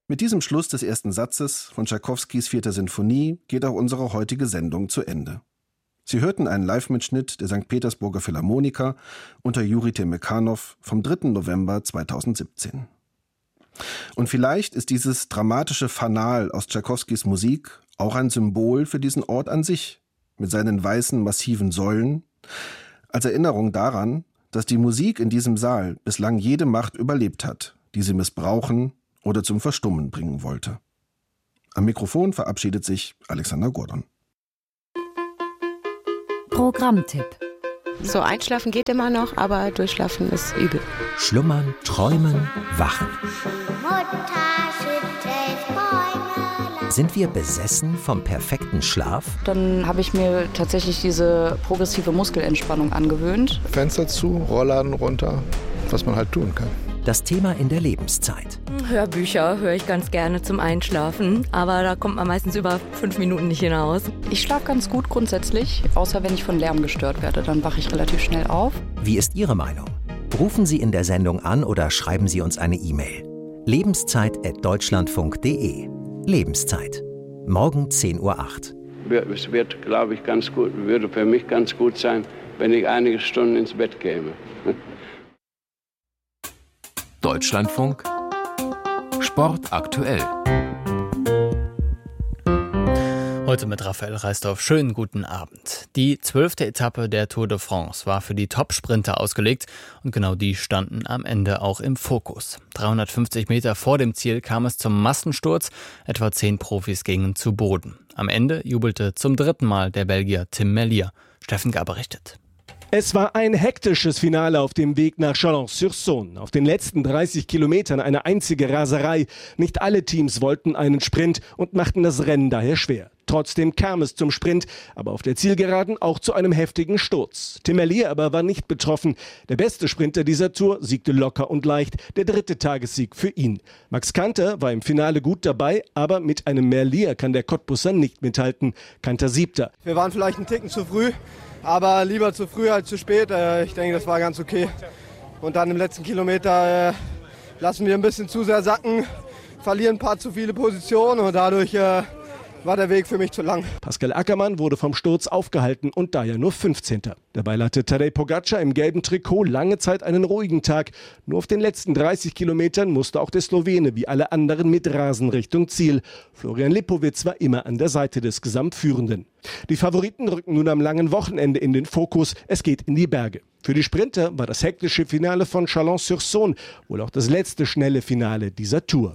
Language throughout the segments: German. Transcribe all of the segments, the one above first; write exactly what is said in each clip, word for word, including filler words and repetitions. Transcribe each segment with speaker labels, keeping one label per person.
Speaker 1: Mit diesem Schluss des ersten Satzes von Tschaikowskis Vierter Sinfonie geht auch unsere heutige Sendung zu Ende. Sie hörten einen Live-Mitschnitt der Sankt Petersburger Philharmoniker unter Juri Temekanow vom dritten November zweitausendsiebzehn. Und vielleicht ist dieses dramatische Fanal aus Tschaikowskis Musik auch ein Symbol für diesen Ort an sich, mit seinen weißen, massiven Säulen, als Erinnerung daran, dass die Musik in diesem Saal bislang jede Macht überlebt hat, die sie missbrauchen oder zum Verstummen bringen wollte. Am Mikrofon verabschiedet sich Alexander Gordon.
Speaker 2: Programmtipp.
Speaker 3: So einschlafen geht immer noch, aber durchschlafen ist übel.
Speaker 4: Schlummern, träumen, wachen. Sind wir besessen vom perfekten Schlaf?
Speaker 5: Dann habe ich mir tatsächlich diese progressive Muskelentspannung angewöhnt.
Speaker 6: Fenster zu, Rollladen runter, was man halt tun kann.
Speaker 4: Das Thema in der Lebenszeit.
Speaker 2: Hörbücher höre ich ganz gerne zum Einschlafen, aber da kommt man meistens über fünf Minuten nicht hinaus.
Speaker 5: Ich schlafe ganz gut grundsätzlich, außer wenn ich von Lärm gestört werde, dann wache ich relativ schnell auf.
Speaker 4: Wie ist Ihre Meinung? Rufen Sie in der Sendung an oder schreiben Sie uns eine E-Mail. lebenszeit at deutschlandfunk punkt de. Lebenszeit. Morgen zehn Uhr acht.
Speaker 7: Es wird, glaube ich, ganz gut, würde für mich ganz gut sein, wenn ich einige Stunden ins Bett käme.
Speaker 8: Deutschlandfunk Sport aktuell.
Speaker 9: Heute mit Raphael Reisdorf. Schönen guten Abend. Die zwölfte Etappe der Tour de France war für die Top-Sprinter ausgelegt und genau die standen am Ende auch im Fokus. dreihundertfünfzig Meter vor dem Ziel kam es zum Massensturz. Etwa zehn Profis gingen zu Boden. Am Ende jubelte zum dritten Mal der Belgier Tim Merlier. Steffen Gahr berichtet.
Speaker 10: Es war ein hektisches Finale auf dem Weg nach Chalon-sur-Saône. Auf den letzten dreißig Kilometern eine einzige Raserei. Nicht alle Teams wollten einen Sprint und machten das Rennen daher schwer. Trotzdem kam es zum Sprint, aber auf der Zielgeraden auch zu einem heftigen Sturz. Tim Merlier aber war nicht betroffen. Der beste Sprinter dieser Tour siegte locker und leicht. Der dritte Tagessieg für ihn. Max Kanter war im Finale gut dabei, aber mit einem Merlier kann der Cottbusser nicht mithalten. Kanter siebter.
Speaker 11: Wir waren vielleicht einen Ticken zu früh. Aber lieber zu früh als zu spät. Ich denke, das war ganz okay. Und dann im letzten Kilometer lassen wir ein bisschen zu sehr sacken, verlieren ein paar zu viele Positionen und dadurch war der Weg für mich zu lang.
Speaker 10: Pascal Ackermann wurde vom Sturz aufgehalten und daher nur fünfzehnter Dabei hatte Tadej Pogačar im gelben Trikot lange Zeit einen ruhigen Tag. Nur auf den letzten dreißig Kilometern musste auch der Slowene wie alle anderen mit Rasen Richtung Ziel. Florian Lipowitz war immer an der Seite des Gesamtführenden. Die Favoriten rücken nun am langen Wochenende in den Fokus. Es geht in die Berge. Für die Sprinter war das hektische Finale von Chalon-sur-Saône wohl auch das letzte schnelle Finale dieser Tour.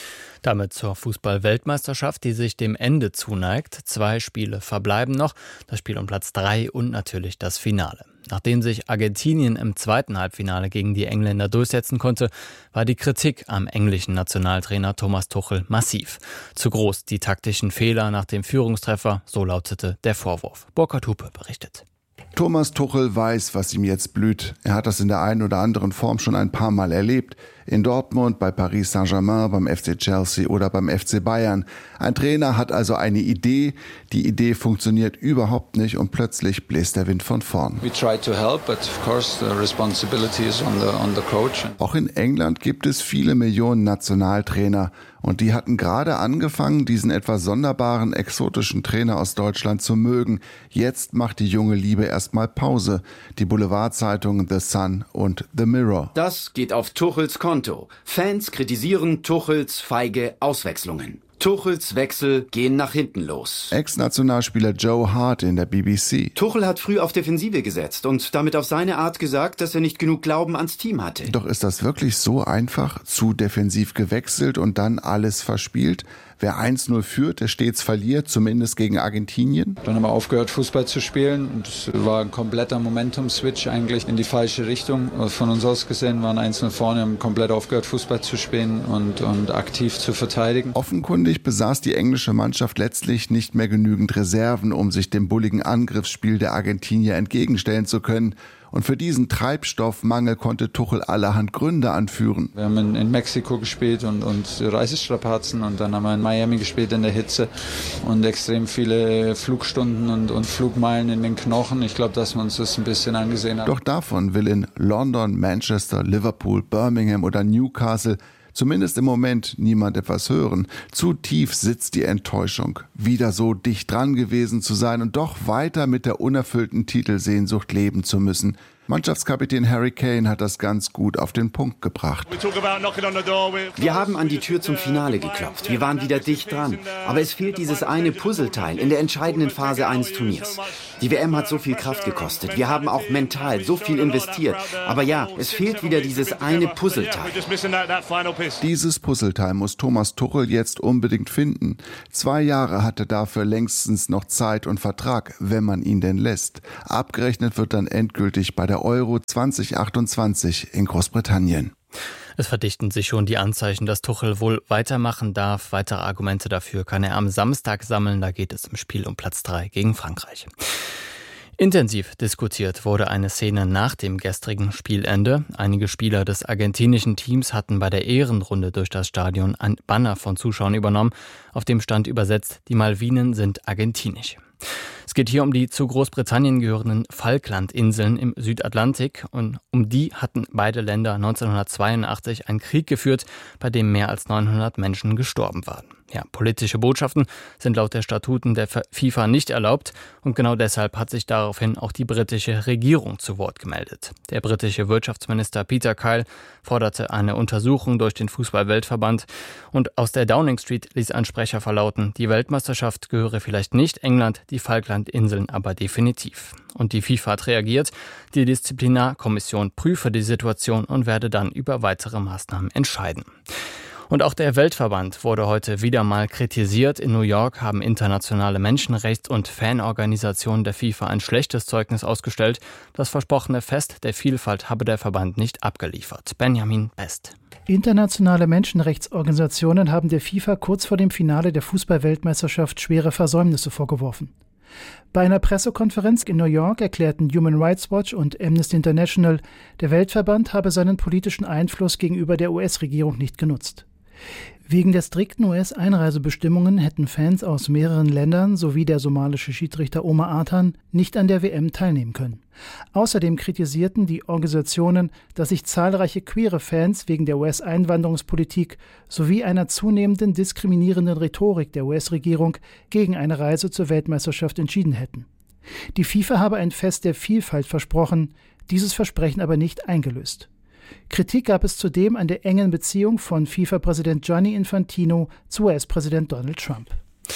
Speaker 9: Damit zur Fußball-Weltmeisterschaft, die sich dem Ende zuneigt. Zwei Spiele verbleiben noch, das Spiel um Platz drei und natürlich das Finale. Nachdem sich Argentinien im zweiten Halbfinale gegen die Engländer durchsetzen konnte, war die Kritik am englischen Nationaltrainer Thomas Tuchel massiv. Zu groß die taktischen Fehler nach dem Führungstreffer, so lautete der Vorwurf. Burkhard Hupe berichtet.
Speaker 12: Thomas Tuchel weiß, was ihm jetzt blüht. Er hat das in der einen oder anderen Form schon ein paar Mal erlebt. In Dortmund, bei Paris Saint-Germain, beim F C Chelsea oder beim F C Bayern. Ein Trainer hat also eine Idee. Die Idee funktioniert überhaupt nicht und plötzlich bläst der Wind von vorn.
Speaker 13: We try to help, but of course the responsibility is on the, on the coach.
Speaker 12: Auch in England gibt es viele Millionen Nationaltrainer. Und die hatten gerade angefangen, diesen etwas sonderbaren, exotischen Trainer aus Deutschland zu mögen. Jetzt macht die junge Liebe erstmal Pause. Die Boulevardzeitungen The Sun und The Mirror.
Speaker 14: Das geht auf Tuchels Konto. Fans kritisieren Tuchels feige Auswechslungen. Tuchels Wechsel gehen nach hinten los.
Speaker 12: Ex-Nationalspieler Joe Hart in der B B C.
Speaker 14: Tuchel hat früh auf Defensive gesetzt und damit auf seine Art gesagt, dass er nicht genug Glauben ans Team hatte.
Speaker 12: Doch ist das wirklich so einfach? Zu defensiv gewechselt und dann alles verspielt? Wer eins null führt, der stets verliert, zumindest gegen Argentinien.
Speaker 13: Dann haben wir aufgehört, Fußball zu spielen. Und es war ein kompletter Momentum-Switch eigentlich in die falsche Richtung. Von uns aus gesehen waren eins null vorne, haben komplett aufgehört, Fußball zu spielen und, und aktiv zu verteidigen.
Speaker 12: Offenkundig besaß die englische Mannschaft letztlich nicht mehr genügend Reserven, um sich dem bulligen Angriffsspiel der Argentinier entgegenstellen zu können. Und für diesen Treibstoffmangel konnte Tuchel allerhand Gründe anführen.
Speaker 13: Wir haben in, in Mexiko gespielt und, und Reisestrapazen und dann haben wir in Miami gespielt in der Hitze und extrem viele Flugstunden und, und Flugmeilen in den Knochen. Ich glaube, dass wir uns das ein bisschen angesehen haben.
Speaker 12: Doch davon will in London, Manchester, Liverpool, Birmingham oder Newcastle zumindest im Moment, niemand etwas hören. Zu tief sitzt die Enttäuschung, wieder so dicht dran gewesen zu sein und doch weiter mit der unerfüllten Titelsehnsucht leben zu müssen. Mannschaftskapitän Harry Kane hat das ganz gut auf den Punkt gebracht.
Speaker 14: Wir haben an die Tür zum Finale geklopft. Wir waren wieder dicht dran. Aber es fehlt dieses eine Puzzleteil in der entscheidenden Phase eines Turniers. Die W M hat so viel Kraft gekostet. Wir haben auch mental so viel investiert. Aber ja, es fehlt wieder dieses eine Puzzleteil.
Speaker 12: Dieses Puzzleteil muss Thomas Tuchel jetzt unbedingt finden. Zwei Jahre hat er dafür längstens noch Zeit und Vertrag, wenn man ihn denn lässt. Abgerechnet wird dann endgültig bei der Euro zwanzig achtundzwanzig in Großbritannien.
Speaker 9: Es verdichten sich schon die Anzeichen, dass Tuchel wohl weitermachen darf. Weitere Argumente dafür kann er am Samstag sammeln. Da geht es im Spiel um Platz drei gegen Frankreich. Intensiv diskutiert wurde eine Szene nach dem gestrigen Spielende. Einige Spieler des argentinischen Teams hatten bei der Ehrenrunde durch das Stadion ein Banner von Zuschauern übernommen. Auf dem stand übersetzt: Die Malvinen sind argentinisch. Es geht hier um die zu Großbritannien gehörenden Falklandinseln im Südatlantik, und um die hatten beide Länder neunzehnhundertzweiundachtzig einen Krieg geführt, bei dem mehr als neunhundert Menschen gestorben waren. Ja, politische Botschaften sind laut der Statuten der FIFA nicht erlaubt, und genau deshalb hat sich daraufhin auch die britische Regierung zu Wort gemeldet. Der britische Wirtschaftsminister Peter Kyle forderte eine Untersuchung durch den Fußball-Weltverband, und aus der Downing Street ließ ein Sprecher verlauten, die Weltmeisterschaft gehöre vielleicht nicht England, die Falklandinseln aber definitiv. Und die FIFA hat reagiert, die Disziplinarkommission prüfe die Situation und werde dann über weitere Maßnahmen entscheiden. Und auch der Weltverband wurde heute wieder mal kritisiert. In New York haben internationale Menschenrechts- und Fanorganisationen der FIFA ein schlechtes Zeugnis ausgestellt. Das versprochene Fest der Vielfalt habe der Verband nicht abgeliefert. Benjamin Best.
Speaker 15: Internationale Menschenrechtsorganisationen haben der FIFA kurz vor dem Finale der Fußball-Weltmeisterschaft schwere Versäumnisse vorgeworfen. Bei einer Pressekonferenz in New York erklärten Human Rights Watch und Amnesty International, der Weltverband habe seinen politischen Einfluss gegenüber der U S-Regierung nicht genutzt. Wegen der strikten U S-Einreisebestimmungen hätten Fans aus mehreren Ländern sowie der somalische Schiedsrichter Omar Artan nicht an der W M teilnehmen können. Außerdem kritisierten die Organisationen, dass sich zahlreiche queere Fans wegen der U S-Einwanderungspolitik sowie einer zunehmenden diskriminierenden Rhetorik der U S-Regierung gegen eine Reise zur Weltmeisterschaft entschieden hätten. Die FIFA habe ein Fest der Vielfalt versprochen, dieses Versprechen aber nicht eingelöst. Kritik gab es zudem an der engen Beziehung von FIFA-Präsident Gianni Infantino zu U S-Präsident Donald Trump.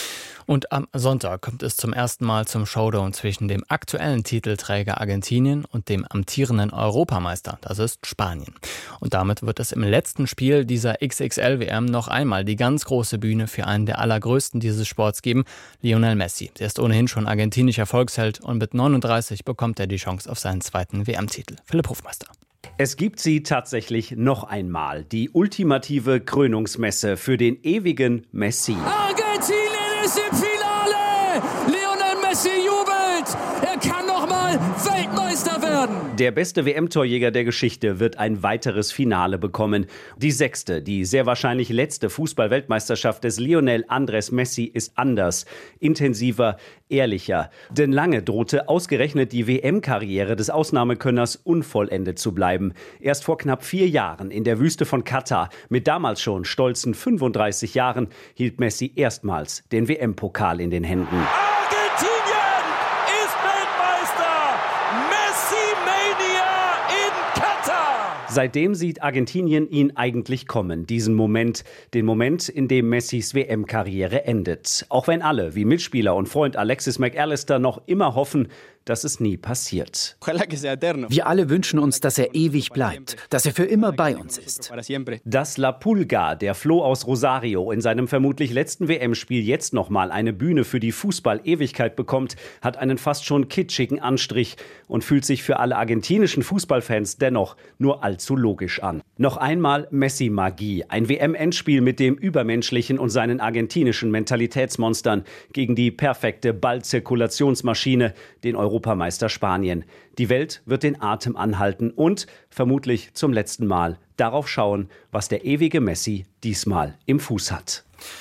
Speaker 9: Und am Sonntag kommt es zum ersten Mal zum Showdown zwischen dem aktuellen Titelträger Argentinien und dem amtierenden Europameister, das ist Spanien. Und damit wird es im letzten Spiel dieser X X L-W M noch einmal die ganz große Bühne für einen der allergrößten dieses Sports geben, Lionel Messi. Der ist ohnehin schon argentinischer Volksheld, und mit neununddreißig bekommt er die Chance auf seinen zweiten W M-Titel. Philipp Hofmeister.
Speaker 16: Es gibt sie tatsächlich noch einmal, die ultimative Krönungsmesse für den ewigen Messi.
Speaker 17: Argentinien ist im Finale! Lionel Messi jubelt! Er kann noch mal Weltmeister werden!
Speaker 16: Der beste W M-Torjäger der Geschichte wird ein weiteres Finale bekommen. Die sechste, die sehr wahrscheinlich letzte Fußball-Weltmeisterschaft des Lionel Andrés Messi ist anders, intensiver, ehrlicher. Denn lange drohte ausgerechnet die W M-Karriere des Ausnahmekönners unvollendet zu bleiben. Erst vor knapp vier Jahren in der Wüste von Katar, mit damals schon stolzen fünfunddreißig Jahren, hielt Messi erstmals den W M-Pokal in den Händen.
Speaker 17: Argentinien ist Weltmeister! Messi-Mania in Katar!
Speaker 16: Seitdem sieht Argentinien ihn eigentlich kommen, diesen Moment, den Moment, in dem Messis W M-Karriere endet. Auch wenn alle, wie Mitspieler und Freund Alexis McAllister, noch immer hoffen, dass es nie passiert.
Speaker 18: Wir alle wünschen uns, dass er ewig bleibt, dass er für immer bei uns ist.
Speaker 16: Dass La Pulga, der Floh aus Rosario, in seinem vermutlich letzten W M-Spiel jetzt nochmal eine Bühne für die Fußball-Ewigkeit bekommt, hat einen fast schon kitschigen Anstrich und fühlt sich für alle argentinischen Fußballfans dennoch nur allzu logisch an. Noch einmal Messi-Magie, ein W M-Endspiel mit dem Übermenschlichen und seinen argentinischen Mentalitätsmonstern gegen die perfekte Ballzirkulationsmaschine, den Europameister Spanien. Die Welt wird den Atem anhalten und vermutlich zum letzten Mal darauf schauen, was der ewige Messi diesmal im Fuß hat.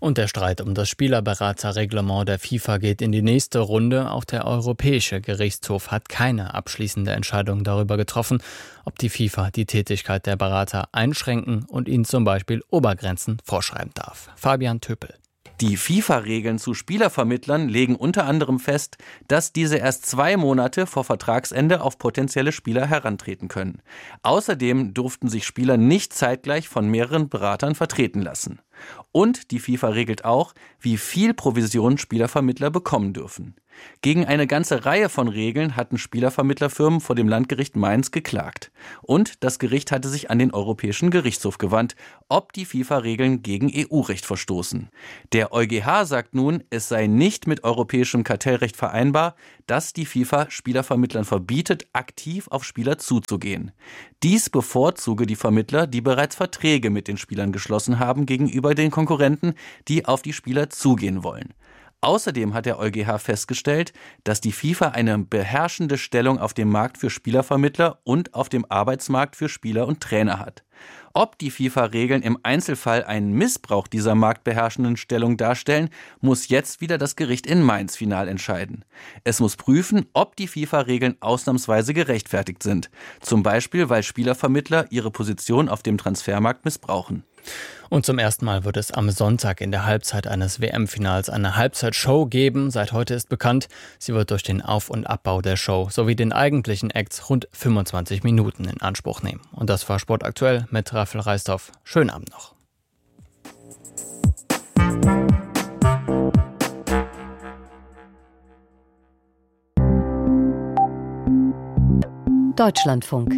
Speaker 9: Und der Streit um das Spielerberaterreglement der FIFA geht in die nächste Runde. Auch der Europäische Gerichtshof hat keine abschließende Entscheidung darüber getroffen, ob die FIFA die Tätigkeit der Berater einschränken und ihnen zum Beispiel Obergrenzen vorschreiben darf. Fabian Töpel.
Speaker 19: Die FIFA-Regeln zu Spielervermittlern legen unter anderem fest, dass diese erst zwei Monate vor Vertragsende auf potenzielle Spieler herantreten können. Außerdem durften sich Spieler nicht zeitgleich von mehreren Beratern vertreten lassen. Und die FIFA regelt auch, wie viel Provision Spielervermittler bekommen dürfen. Gegen eine ganze Reihe von Regeln hatten Spielervermittlerfirmen vor dem Landgericht Mainz geklagt. Und das Gericht hatte sich an den Europäischen Gerichtshof gewandt, ob die FIFA-Regeln gegen E U-Recht verstoßen. Der EuGH sagt nun, es sei nicht mit europäischem Kartellrecht vereinbar, dass die FIFA Spielervermittlern verbietet, aktiv auf Spieler zuzugehen. Dies bevorzuge die Vermittler, die bereits Verträge mit den Spielern geschlossen haben, gegenüber den Konkurrenten, die auf die Spieler zugehen wollen. Außerdem hat der EuGH festgestellt, dass die FIFA eine beherrschende Stellung auf dem Markt für Spielervermittler und auf dem Arbeitsmarkt für Spieler und Trainer hat. Ob die FIFA-Regeln im Einzelfall einen Missbrauch dieser marktbeherrschenden Stellung darstellen, muss jetzt wieder das Gericht in Mainz final entscheiden. Es muss prüfen, ob die FIFA-Regeln ausnahmsweise gerechtfertigt sind. Zum Beispiel, weil Spielervermittler ihre Position auf dem Transfermarkt missbrauchen.
Speaker 9: Und zum ersten Mal wird es am Sonntag in der Halbzeit eines W M-Finals eine Halbzeitshow geben. Seit heute ist bekannt, sie wird durch den Auf- und Abbau der Show sowie den eigentlichen Acts rund fünfundzwanzig Minuten in Anspruch nehmen. Und das war Sport aktuell mit Raphael Reisdorf. Schönen Abend noch.
Speaker 20: Deutschlandfunk.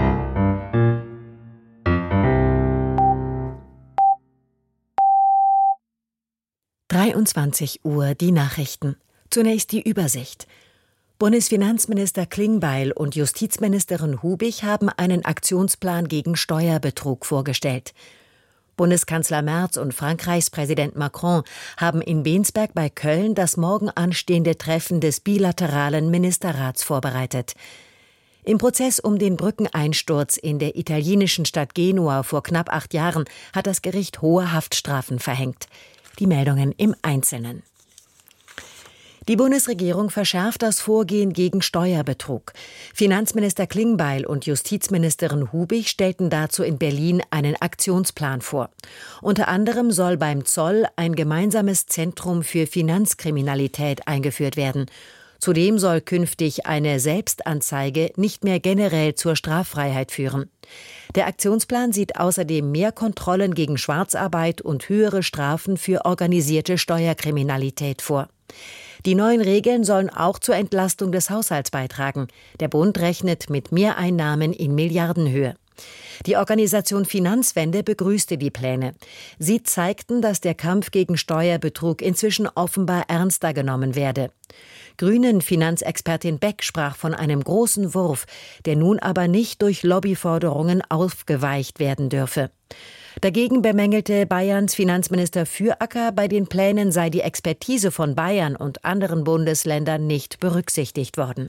Speaker 20: dreiundzwanzig Uhr die Nachrichten. Zunächst die Übersicht. Bundesfinanzminister Klingbeil und Justizministerin Hubig haben einen Aktionsplan gegen Steuerbetrug vorgestellt. Bundeskanzler Merz und Frankreichs Präsident Macron haben in Bensberg bei Köln das morgen anstehende Treffen des bilateralen Ministerrats vorbereitet. Im Prozess um den Brückeneinsturz in der italienischen Stadt Genua vor knapp acht Jahren hat das Gericht hohe Haftstrafen verhängt. Die Meldungen im Einzelnen. Die Bundesregierung verschärft das Vorgehen gegen Steuerbetrug. Finanzminister Klingbeil und Justizministerin Hubig stellten dazu in Berlin einen Aktionsplan vor. Unter anderem soll beim Zoll ein gemeinsames Zentrum für Finanzkriminalität eingeführt werden. Zudem soll künftig eine Selbstanzeige nicht mehr generell zur Straffreiheit führen. Der Aktionsplan sieht außerdem mehr Kontrollen gegen Schwarzarbeit und höhere Strafen für organisierte Steuerkriminalität vor. Die neuen Regeln sollen auch zur Entlastung des Haushalts beitragen. Der Bund rechnet mit Mehreinnahmen in Milliardenhöhe. Die Organisation Finanzwende begrüßte die Pläne. Sie zeigten, dass der Kampf gegen Steuerbetrug inzwischen offenbar ernster genommen werde. Grünen-Finanzexpertin Beck sprach von einem großen Wurf, der nun aber nicht durch Lobbyforderungen aufgeweicht werden dürfe. Dagegen bemängelte Bayerns Finanzminister Füracker, bei den Plänen sei die Expertise von Bayern und anderen Bundesländern nicht berücksichtigt worden.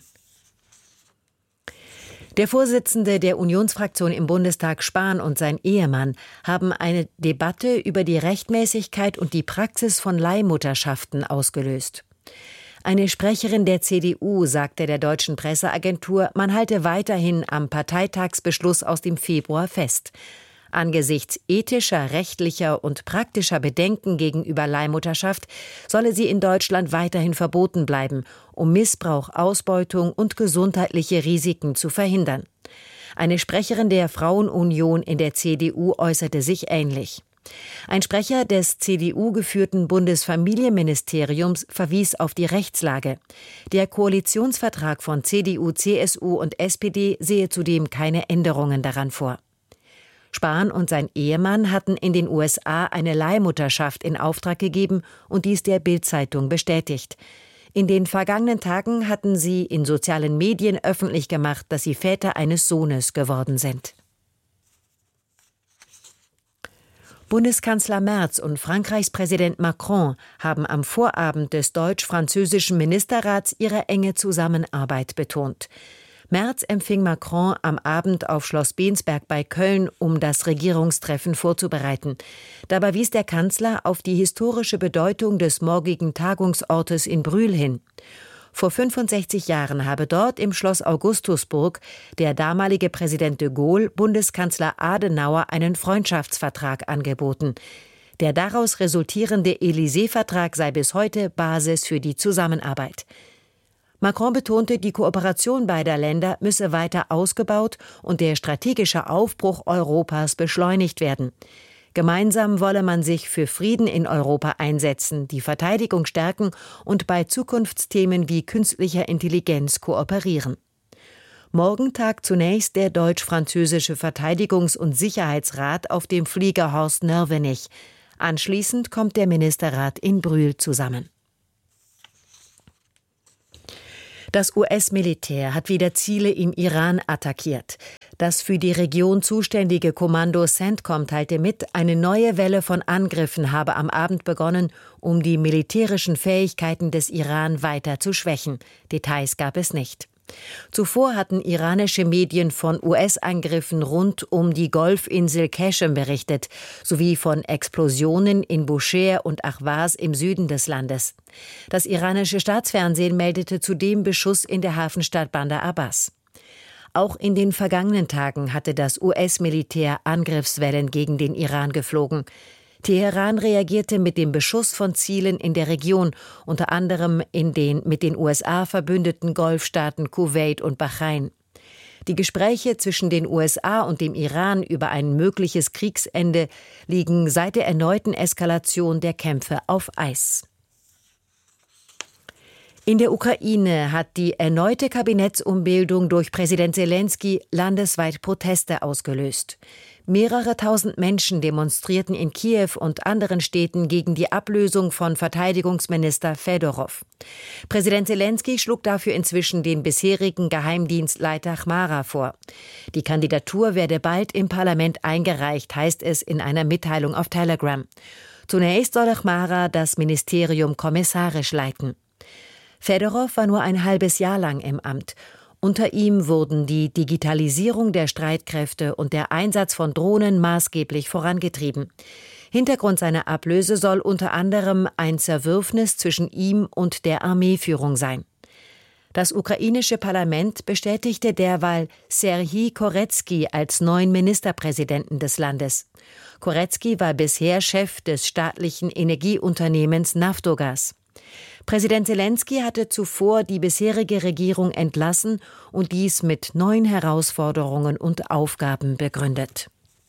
Speaker 20: Der Vorsitzende der Unionsfraktion im Bundestag, Spahn, und sein Ehemann haben eine Debatte über die Rechtmäßigkeit und die Praxis von Leihmutterschaften ausgelöst. Eine Sprecherin der C D U sagte der deutschen Presseagentur, man halte weiterhin am Parteitagsbeschluss aus dem Februar fest. Angesichts ethischer, rechtlicher und praktischer Bedenken gegenüber Leihmutterschaft solle sie in Deutschland weiterhin verboten bleiben, um Missbrauch, Ausbeutung und gesundheitliche Risiken zu verhindern. Eine Sprecherin der Frauenunion in der C D U äußerte sich ähnlich. Ein Sprecher des C D U-geführten Bundesfamilienministeriums verwies auf die Rechtslage. Der Koalitionsvertrag von C D U, C S U und S P D sehe zudem keine Änderungen daran vor. Spahn und sein Ehemann hatten in den U S A eine Leihmutterschaft in Auftrag gegeben und dies der Bild-Zeitung bestätigt. In den vergangenen Tagen hatten sie in sozialen Medien öffentlich gemacht, dass sie Väter eines Sohnes geworden sind. Bundeskanzler Merz und Frankreichs Präsident Macron haben am Vorabend des deutsch-französischen Ministerrats ihre enge Zusammenarbeit betont. Merz empfing Macron am Abend auf Schloss Bensberg bei Köln, um das Regierungstreffen vorzubereiten. Dabei wies der Kanzler auf die historische Bedeutung des morgigen Tagungsortes in Brühl hin. Vor fünfundsechzig Jahren habe dort im Schloss Augustusburg der damalige Präsident de Gaulle Bundeskanzler Adenauer einen Freundschaftsvertrag angeboten. Der daraus resultierende Élysée-Vertrag sei bis heute Basis für die Zusammenarbeit. Macron betonte, die Kooperation beider Länder müsse weiter ausgebaut und der strategische Aufbruch Europas beschleunigt werden. Gemeinsam wolle man sich für Frieden in Europa einsetzen, die Verteidigung stärken und bei Zukunftsthemen wie künstlicher Intelligenz kooperieren. Morgen tagt zunächst der deutsch-französische Verteidigungs- und Sicherheitsrat auf dem Flieger Horst Nörvenich. Anschließend kommt der Ministerrat in Brühl zusammen. Das U S-Militär hat wieder Ziele im Iran attackiert. Das für die Region zuständige Kommando CENTCOM teilte mit, eine neue Welle von Angriffen habe am Abend begonnen, um die militärischen Fähigkeiten des Iran weiter zu schwächen. Details gab es nicht. Zuvor hatten iranische Medien von U S-Angriffen rund um die Golfinsel Qashem berichtet, sowie von Explosionen in Bushehr und Ahvaz im Süden des Landes. Das iranische Staatsfernsehen meldete zudem Beschuss in der Hafenstadt Bandar Abbas. Auch in den vergangenen Tagen hatte das U S-Militär Angriffswellen gegen den Iran geflogen. Teheran reagierte mit dem Beschuss von Zielen in der Region, unter anderem in den mit den U S A verbündeten Golfstaaten Kuwait und Bahrain. Die Gespräche zwischen den U S A und dem Iran über ein mögliches Kriegsende liegen seit der erneuten Eskalation der Kämpfe auf Eis. In der Ukraine hat die erneute Kabinettsumbildung durch Präsident Selenskyj landesweit Proteste ausgelöst. Mehrere tausend Menschen demonstrierten in Kiew und anderen Städten gegen die Ablösung von Verteidigungsminister Fedorow. Präsident Selenskyj schlug dafür inzwischen den bisherigen Geheimdienstleiter Chmara vor. Die Kandidatur werde bald im Parlament eingereicht, heißt es in einer Mitteilung auf Telegram. Zunächst soll Chmara das Ministerium kommissarisch leiten. Fedorow war nur ein halbes Jahr lang im Amt. Unter ihm wurden die Digitalisierung der Streitkräfte und der Einsatz von Drohnen maßgeblich vorangetrieben. Hintergrund seiner Ablöse soll unter anderem ein Zerwürfnis zwischen ihm und der Armeeführung sein. Das ukrainische Parlament bestätigte derweil Serhij Koretskij als neuen Ministerpräsidenten des Landes. Koretskij war bisher Chef des staatlichen Energieunternehmens Naftogaz. Präsident Selenskyj hatte zuvor die bisherige Regierung entlassen und dies mit neuen Herausforderungen und Aufgaben begründet.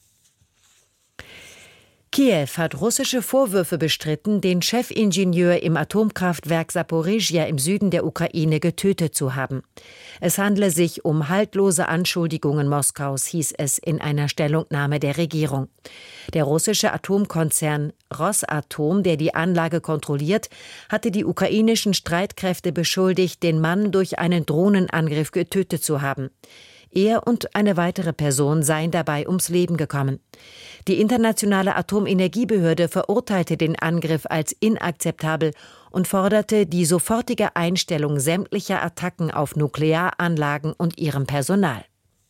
Speaker 20: Kiew hat russische Vorwürfe bestritten, den Chefingenieur im Atomkraftwerk Saporizhzhia im Süden der Ukraine getötet zu haben. Es handle sich um haltlose Anschuldigungen Moskaus, hieß es in einer Stellungnahme der Regierung. Der russische Atomkonzern Rosatom, der die Anlage kontrolliert, hatte die ukrainischen Streitkräfte beschuldigt, den Mann durch einen Drohnenangriff getötet zu haben. Er und eine weitere Person seien dabei ums Leben gekommen. Die internationale Atomenergiebehörde verurteilte den Angriff als inakzeptabel und forderte die sofortige Einstellung sämtlicher Attacken auf Nuklearanlagen und ihrem Personal.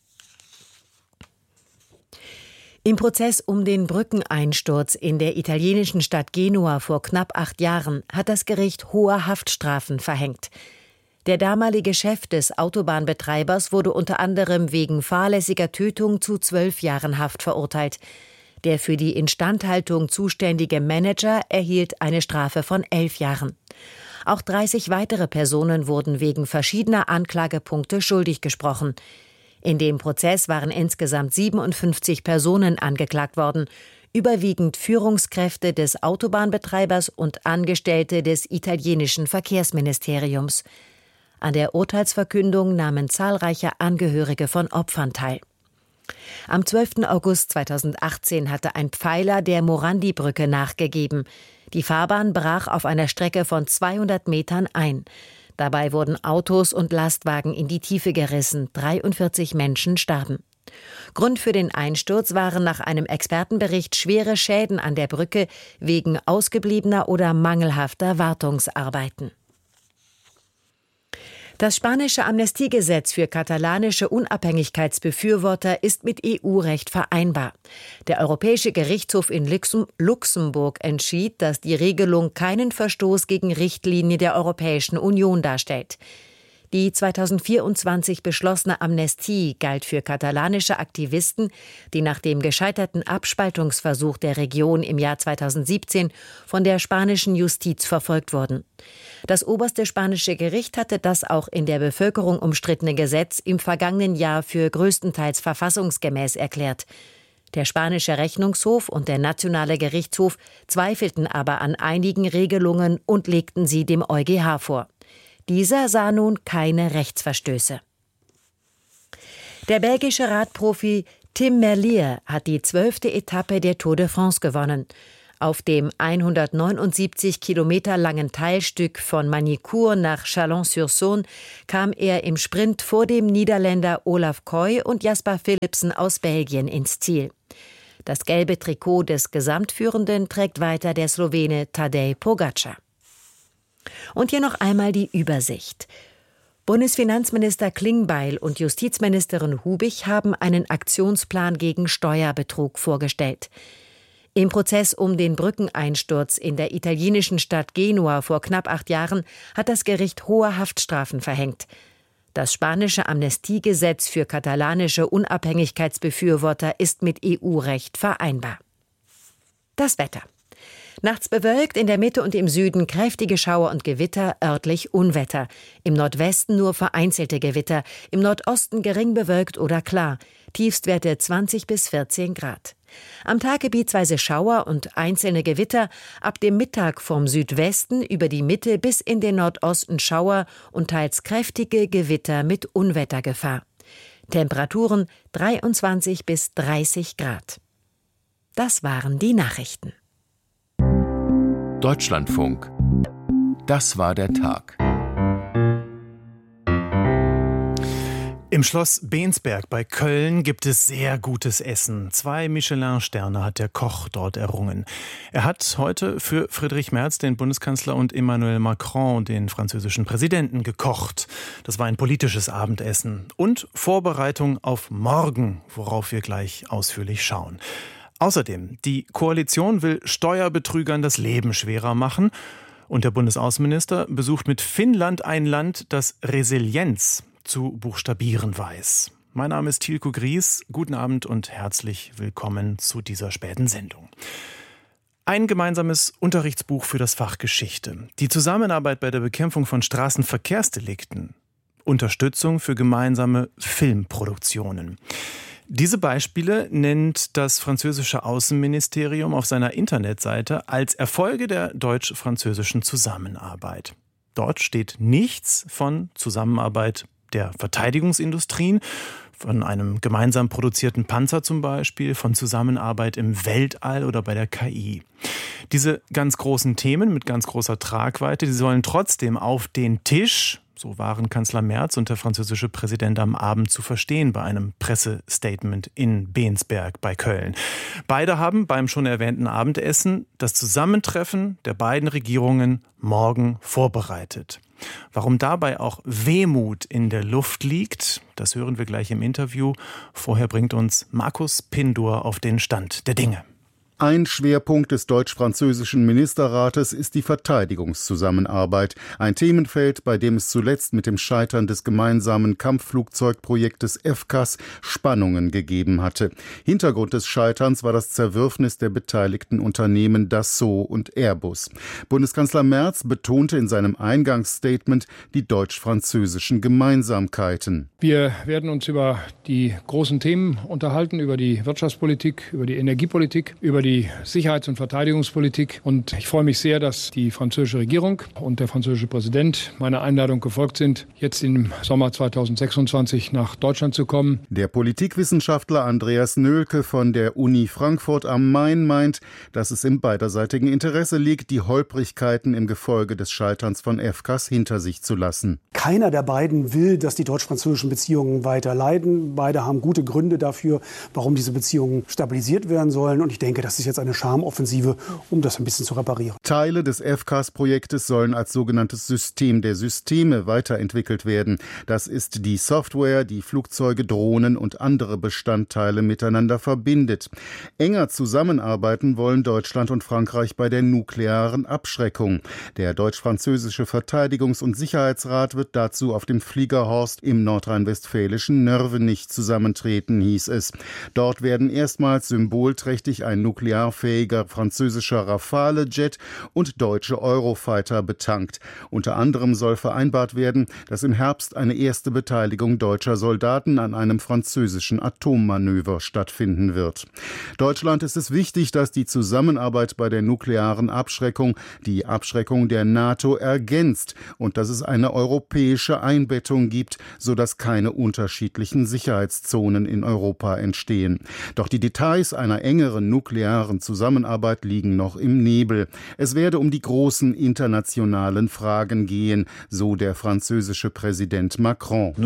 Speaker 20: Im Prozess um den Brückeneinsturz in der italienischen Stadt Genua vor knapp acht Jahren hat das Gericht hohe Haftstrafen verhängt. Der damalige Chef des Autobahnbetreibers wurde unter anderem wegen fahrlässiger Tötung zu zwölf Jahren Haft verurteilt. Der für die Instandhaltung zuständige Manager erhielt eine Strafe von elf Jahren. Auch dreißig weitere Personen wurden wegen verschiedener Anklagepunkte schuldig gesprochen. In dem Prozess waren insgesamt siebenundfünfzig Personen angeklagt worden, überwiegend Führungskräfte des Autobahnbetreibers und Angestellte des italienischen Verkehrsministeriums. An der Urteilsverkündung nahmen zahlreiche Angehörige von Opfern teil. Am zwölften August zweitausendachtzehn hatte ein Pfeiler der Morandi-Brücke nachgegeben. Die Fahrbahn brach auf einer Strecke von zweihundert Metern ein. Dabei wurden Autos und Lastwagen in die Tiefe gerissen. dreiundvierzig Menschen starben. Grund für den Einsturz waren nach einem Expertenbericht schwere Schäden an der Brücke wegen ausgebliebener oder mangelhafter Wartungsarbeiten. Das spanische Amnestiegesetz für katalanische Unabhängigkeitsbefürworter ist mit E U-Recht vereinbar. Der Europäische Gerichtshof in Luxemburg entschied, dass die Regelung keinen Verstoß gegen Richtlinien der Europäischen Union darstellt. Die zweitausendvierundzwanzig beschlossene Amnestie galt für katalanische Aktivisten, die nach dem gescheiterten Abspaltungsversuch der Region im Jahr zweitausendsiebzehn von der spanischen Justiz verfolgt wurden. Das oberste spanische Gericht hatte das auch in der Bevölkerung umstrittene Gesetz im vergangenen Jahr für größtenteils verfassungsgemäß erklärt. Der spanische Rechnungshof und der nationale Gerichtshof zweifelten aber an einigen Regelungen und legten sie dem EuGH vor. Dieser sah nun keine Rechtsverstöße. Der belgische Radprofi Tim Merlier hat die zwölfte Etappe der Tour de France gewonnen. Auf dem hundertneunundsiebzig Kilometer langen Teilstück von Magny-Cours nach Chalon-sur-Saône kam er im Sprint vor dem Niederländer Olaf Koy und Jasper Philipsen aus Belgien ins Ziel. Das gelbe Trikot des Gesamtführenden trägt weiter der Slowene Tadej Pogačar. Und hier noch einmal die Übersicht. Bundesfinanzminister Klingbeil und Justizministerin Hubich haben einen Aktionsplan gegen Steuerbetrug vorgestellt. Im Prozess um den Brückeneinsturz in der italienischen Stadt Genua vor knapp acht Jahren hat das Gericht hohe Haftstrafen verhängt. Das spanische Amnestiegesetz für katalanische Unabhängigkeitsbefürworter ist mit E U-Recht vereinbar. Das Wetter. Nachts bewölkt, in der Mitte und im Süden kräftige Schauer und Gewitter, örtlich Unwetter. Im Nordwesten nur vereinzelte Gewitter, im Nordosten gering bewölkt oder klar. Tiefstwerte zwanzig bis vierzehn Grad. Am Tag gebietsweise Schauer und einzelne Gewitter, ab dem Mittag vom Südwesten über die Mitte bis in den Nordosten Schauer und teils kräftige Gewitter mit Unwettergefahr. Temperaturen dreiundzwanzig bis dreißig Grad. Das waren die Nachrichten.
Speaker 8: Deutschlandfunk. Das war der Tag.
Speaker 21: Im Schloss Bensberg bei Köln gibt es sehr gutes Essen. Zwei Michelin-Sterne hat der Koch dort errungen. Er hat heute für Friedrich Merz, den Bundeskanzler, und Emmanuel Macron, den französischen Präsidenten, gekocht. Das war ein politisches Abendessen und Vorbereitung auf morgen, worauf wir gleich ausführlich schauen. Außerdem, die Koalition will Steuerbetrügern das Leben schwerer machen. Und der Bundesaußenminister besucht mit Finnland ein Land, das Resilienz zu buchstabieren weiß. Mein Name ist Thielko Gries. Guten Abend und herzlich willkommen zu dieser späten Sendung. Ein gemeinsames Unterrichtsbuch für das Fach Geschichte. Die Zusammenarbeit bei der Bekämpfung von Straßenverkehrsdelikten. Unterstützung für gemeinsame Filmproduktionen. Diese Beispiele nennt das französische Außenministerium auf seiner Internetseite als Erfolge der deutsch-französischen Zusammenarbeit. Dort steht nichts von Zusammenarbeit der Verteidigungsindustrien, von einem gemeinsam produzierten Panzer zum Beispiel, von Zusammenarbeit im Weltall oder bei der K I. Diese ganz großen Themen mit ganz großer Tragweite, die sollen trotzdem auf den Tisch. So waren Kanzler Merz und der französische Präsident am Abend zu verstehen bei einem Pressestatement in Bensberg bei Köln. Beide haben beim schon erwähnten Abendessen das Zusammentreffen der beiden Regierungen morgen vorbereitet. Warum dabei auch Wehmut in der Luft liegt, das hören wir gleich im Interview. Vorher bringt uns Markus Pindur auf den Stand der Dinge.
Speaker 22: Ein Schwerpunkt des deutsch-französischen Ministerrates ist die Verteidigungszusammenarbeit. Ein Themenfeld, bei dem es zuletzt mit dem Scheitern des gemeinsamen Kampfflugzeugprojektes F C A S Spannungen gegeben hatte. Hintergrund des Scheiterns war das Zerwürfnis der beteiligten Unternehmen Dassault und Airbus. Bundeskanzler Merz betonte in seinem Eingangsstatement die deutsch-französischen Gemeinsamkeiten.
Speaker 23: Wir werden uns über die großen Themen unterhalten, über die Wirtschaftspolitik, über die Energiepolitik, über die Sicherheits- und Verteidigungspolitik. Und ich freue mich sehr, dass die französische Regierung und der französische Präsident meiner Einladung gefolgt sind, jetzt im Sommer zweitausendsechsundzwanzig nach Deutschland zu kommen.
Speaker 22: Der Politikwissenschaftler Andreas Nölke von der Uni Frankfurt am Main meint, dass es im beiderseitigen Interesse liegt, die Holprigkeiten im Gefolge des Scheiterns von F C A S hinter sich zu lassen.
Speaker 24: Keiner der beiden will, dass die deutsch-französischen Beziehungen weiter leiden. Beide haben gute Gründe dafür, warum diese Beziehungen stabilisiert werden sollen. Und ich denke, das das ist jetzt eine Charmoffensive, um das ein bisschen zu reparieren.
Speaker 22: Teile des F C A S-Projektes sollen als sogenanntes System der Systeme weiterentwickelt werden. Das ist die Software, die Flugzeuge, Drohnen und andere Bestandteile miteinander verbindet. Enger zusammenarbeiten wollen Deutschland und Frankreich bei der nuklearen Abschreckung. Der deutsch-französische Verteidigungs- und Sicherheitsrat wird dazu auf dem Fliegerhorst im nordrhein-westfälischen Nörvenich zusammentreten, hieß es. Dort werden erstmals symbolträchtig ein nuklearfähiger französischer Rafale-Jet und deutsche Eurofighter betankt. Unter anderem soll vereinbart werden, dass im Herbst eine erste Beteiligung deutscher Soldaten an einem französischen Atommanöver stattfinden wird. Deutschland ist es wichtig, dass die Zusammenarbeit bei der nuklearen Abschreckung die Abschreckung der NATO ergänzt und dass es eine europäische Einbettung gibt, sodass keine unterschiedlichen Sicherheitszonen in Europa entstehen. Doch die Details einer engeren nuklearen Zusammenarbeit liegen noch im Nebel. Es werde um die großen internationalen Fragen gehen, so der französische Präsident Macron.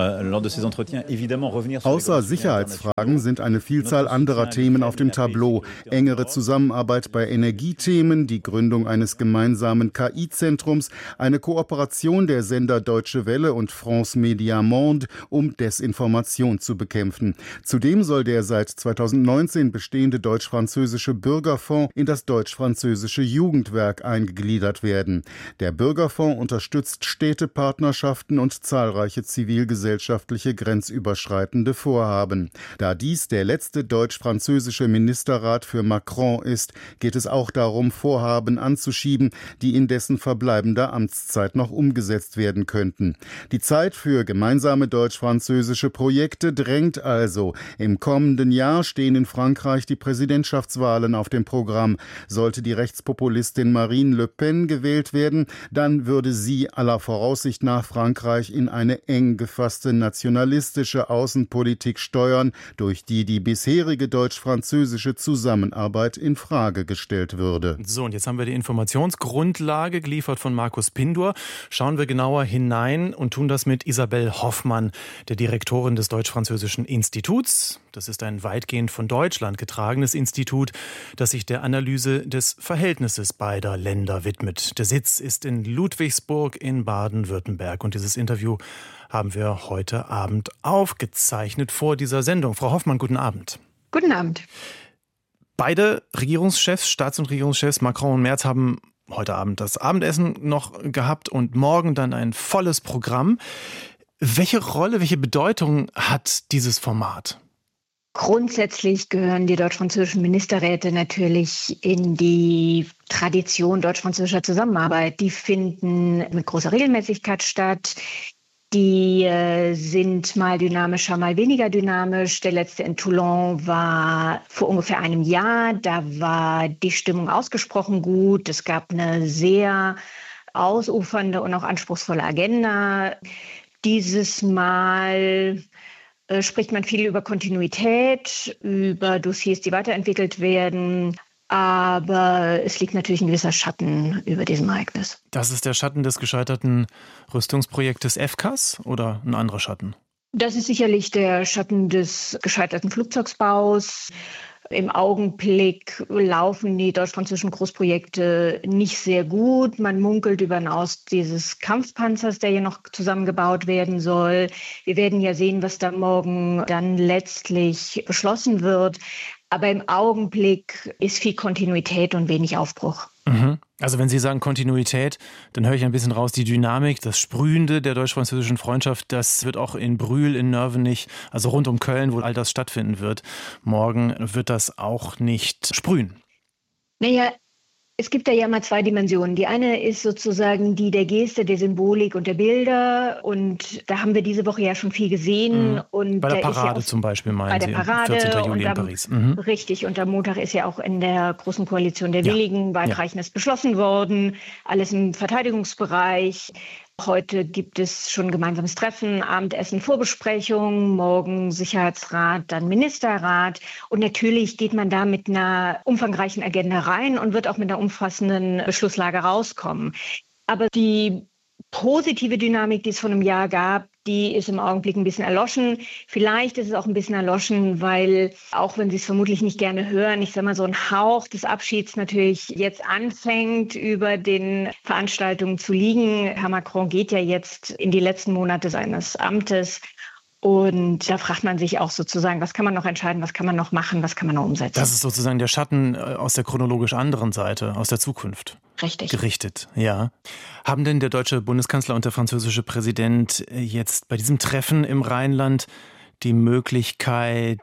Speaker 22: Außer Sicherheitsfragen sind eine Vielzahl anderer Themen auf dem Tableau. Engere Zusammenarbeit bei Energiethemen, die Gründung eines gemeinsamen K I-Zentrums, eine Kooperation der Sender Deutsche Welle und France Média Monde, um Desinformation zu bekämpfen. Zudem soll der seit zweitausendneunzehn bestehende deutsch-französische Bürgerfonds in das deutsch-französische Jugendwerk eingegliedert werden. Der Bürgerfonds unterstützt Städtepartnerschaften und zahlreiche zivilgesellschaftliche grenzüberschreitende Vorhaben. Da dies der letzte deutsch-französische Ministerrat für Macron ist, geht es auch darum, Vorhaben anzuschieben, die in dessen verbleibender Amtszeit noch umgesetzt werden könnten. Die Zeit für gemeinsame deutsch-französische Projekte drängt also. Im kommenden Jahr stehen in Frankreich die Präsidentschaftswahlen auf dem Programm. Sollte die Rechtspopulistin Marine Le Pen gewählt werden, dann würde sie aller Voraussicht nach Frankreich in eine eng gefasste nationalistische Außenpolitik steuern, durch die die bisherige deutsch-französische Zusammenarbeit in Frage gestellt würde.
Speaker 21: So, und jetzt haben wir die Informationsgrundlage geliefert von Markus Pindur. Schauen wir genauer hinein und tun das mit Isabel Hoffmann, der Direktorin des Deutsch-Französischen Instituts. Das ist ein weitgehend von Deutschland getragenes Institut, das sich der Analyse des Verhältnisses beider Länder widmet. Der Sitz ist in Ludwigsburg in Baden-Württemberg. Und dieses Interview haben wir heute Abend aufgezeichnet vor dieser Sendung. Frau Hoffmann, guten Abend.
Speaker 1: Guten Abend.
Speaker 21: Beide Regierungschefs, Staats- und Regierungschefs Macron und Merz, haben heute Abend das Abendessen noch gehabt und morgen dann ein volles Programm. Welche Rolle, welche Bedeutung hat dieses Format?
Speaker 1: Grundsätzlich gehören die deutsch-französischen Ministerräte natürlich in die Tradition deutsch-französischer Zusammenarbeit. Die finden mit großer Regelmäßigkeit statt. Die äh, sind mal dynamischer, mal weniger dynamisch. Der letzte in Toulon war vor ungefähr einem Jahr. Da war die Stimmung ausgesprochen gut. Es gab eine sehr ausufernde und auch anspruchsvolle Agenda. Dieses Mal äh, spricht man viel über Kontinuität, über Dossiers, die weiterentwickelt werden. Aber es liegt natürlich ein gewisser Schatten über diesem Ereignis.
Speaker 21: Das ist der Schatten des gescheiterten Rüstungsprojektes F C A S oder ein anderer Schatten?
Speaker 1: Das ist sicherlich der Schatten des gescheiterten Flugzeugsbaus. Im Augenblick laufen die deutsch-französischen Großprojekte nicht sehr gut. Man munkelt über den Aus dieses Kampfpanzers, der hier noch zusammengebaut werden soll. Wir werden ja sehen, was da morgen dann letztlich beschlossen wird. Aber im Augenblick ist viel Kontinuität und wenig Aufbruch.
Speaker 21: Mhm. Also wenn Sie sagen Kontinuität, dann höre ich ein bisschen raus, die Dynamik, das Sprühende der deutsch-französischen Freundschaft, das wird auch in Brühl, in Nörvenich, also rund um Köln, wo all das stattfinden wird. Morgen wird das auch nicht sprühen.
Speaker 1: Naja, es gibt da ja mal zwei Dimensionen. Die eine ist sozusagen die der Geste, der Symbolik und der Bilder. Und da haben wir diese Woche ja schon viel gesehen.
Speaker 21: Mhm.
Speaker 1: Und
Speaker 21: bei der
Speaker 1: da
Speaker 21: Parade
Speaker 1: ist ja
Speaker 21: zum Beispiel, meinen
Speaker 1: bei der
Speaker 21: Sie,
Speaker 1: Parade
Speaker 21: vierzehnten Juli
Speaker 1: und
Speaker 21: in
Speaker 1: am,
Speaker 21: Paris. Mhm.
Speaker 1: Richtig, und am Montag ist ja auch in der Großen Koalition der
Speaker 21: Ja.
Speaker 1: Willigen weitreichendes ja. beschlossen worden. Alles im Verteidigungsbereich. Heute gibt es schon ein gemeinsames Treffen, Abendessen, Vorbesprechung, morgen Sicherheitsrat, dann Ministerrat. Und natürlich geht man da mit einer umfangreichen Agenda rein und wird auch mit einer umfassenden Beschlusslage rauskommen. Aber die positive Dynamik, die es vor einem Jahr gab, die ist im Augenblick ein bisschen erloschen. Vielleicht ist es auch ein bisschen erloschen, weil, auch wenn Sie es vermutlich nicht gerne hören, ich sage mal, so ein Hauch des Abschieds natürlich jetzt anfängt, über den Veranstaltungen zu liegen. Herr Macron geht ja jetzt in die letzten Monate seines Amtes. Und da fragt man sich auch sozusagen, was kann man noch entscheiden, was kann man noch machen, was kann man noch umsetzen.
Speaker 21: Das ist sozusagen der Schatten aus der chronologisch anderen Seite, aus der Zukunft.
Speaker 1: Richtig.
Speaker 21: Gerichtet, ja. Haben denn der deutsche Bundeskanzler und der französische Präsident jetzt bei diesem Treffen im Rheinland die Möglichkeit,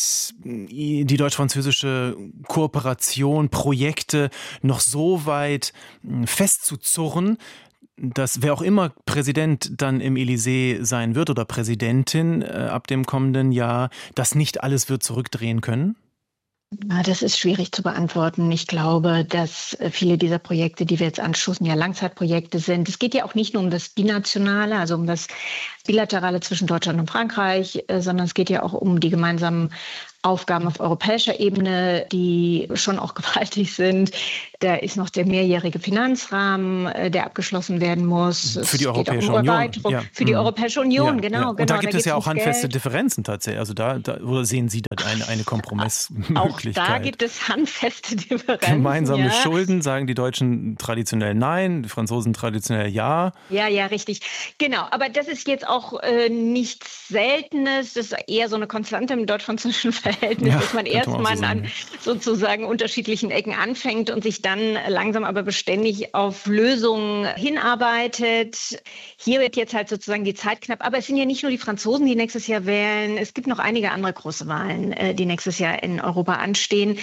Speaker 21: die deutsch-französische Kooperation, Projekte noch so weit festzuzurren, dass wer auch immer Präsident dann im Élysée sein wird oder Präsidentin äh, ab dem kommenden Jahr, das nicht alles wird zurückdrehen können?
Speaker 1: Na, das ist schwierig zu beantworten. Ich glaube, dass viele dieser Projekte, die wir jetzt anstoßen, ja Langzeitprojekte sind. Es geht ja auch nicht nur um das Binationale, also um das Bilaterale zwischen Deutschland und Frankreich, sondern es geht ja auch um die gemeinsamen Aufgaben auf europäischer Ebene, die schon auch gewaltig sind. Da ist noch der mehrjährige Finanzrahmen, der abgeschlossen werden muss.
Speaker 21: Für die
Speaker 1: es
Speaker 21: Europäische
Speaker 1: um
Speaker 21: Union.
Speaker 1: Ja. Für die mhm. Europäische Union,
Speaker 21: ja,
Speaker 1: genau.
Speaker 21: Ja. Und
Speaker 1: genau.
Speaker 21: da gibt
Speaker 1: da
Speaker 21: es ja auch handfeste
Speaker 1: Geld.
Speaker 21: Differenzen tatsächlich. Also da, da oder sehen Sie da eine, eine Kompromissmöglichkeit?
Speaker 1: Auch da gibt es handfeste Differenzen.
Speaker 21: Gemeinsame
Speaker 1: ja.
Speaker 21: Schulden, sagen die Deutschen traditionell nein, die Franzosen traditionell ja.
Speaker 1: Ja, ja, richtig. Genau, aber das ist jetzt auch äh, nichts Seltenes. Das ist eher so eine Konstante im deutsch-französischen Verhältnis, ja, dass man erstmal so an sozusagen unterschiedlichen Ecken anfängt und sich dann langsam aber beständig auf Lösungen hinarbeitet. Hier wird jetzt halt sozusagen die Zeit knapp. Aber es sind ja nicht nur die Franzosen, die nächstes Jahr wählen. Es gibt noch einige andere große Wahlen, die nächstes Jahr in Europa anstehen.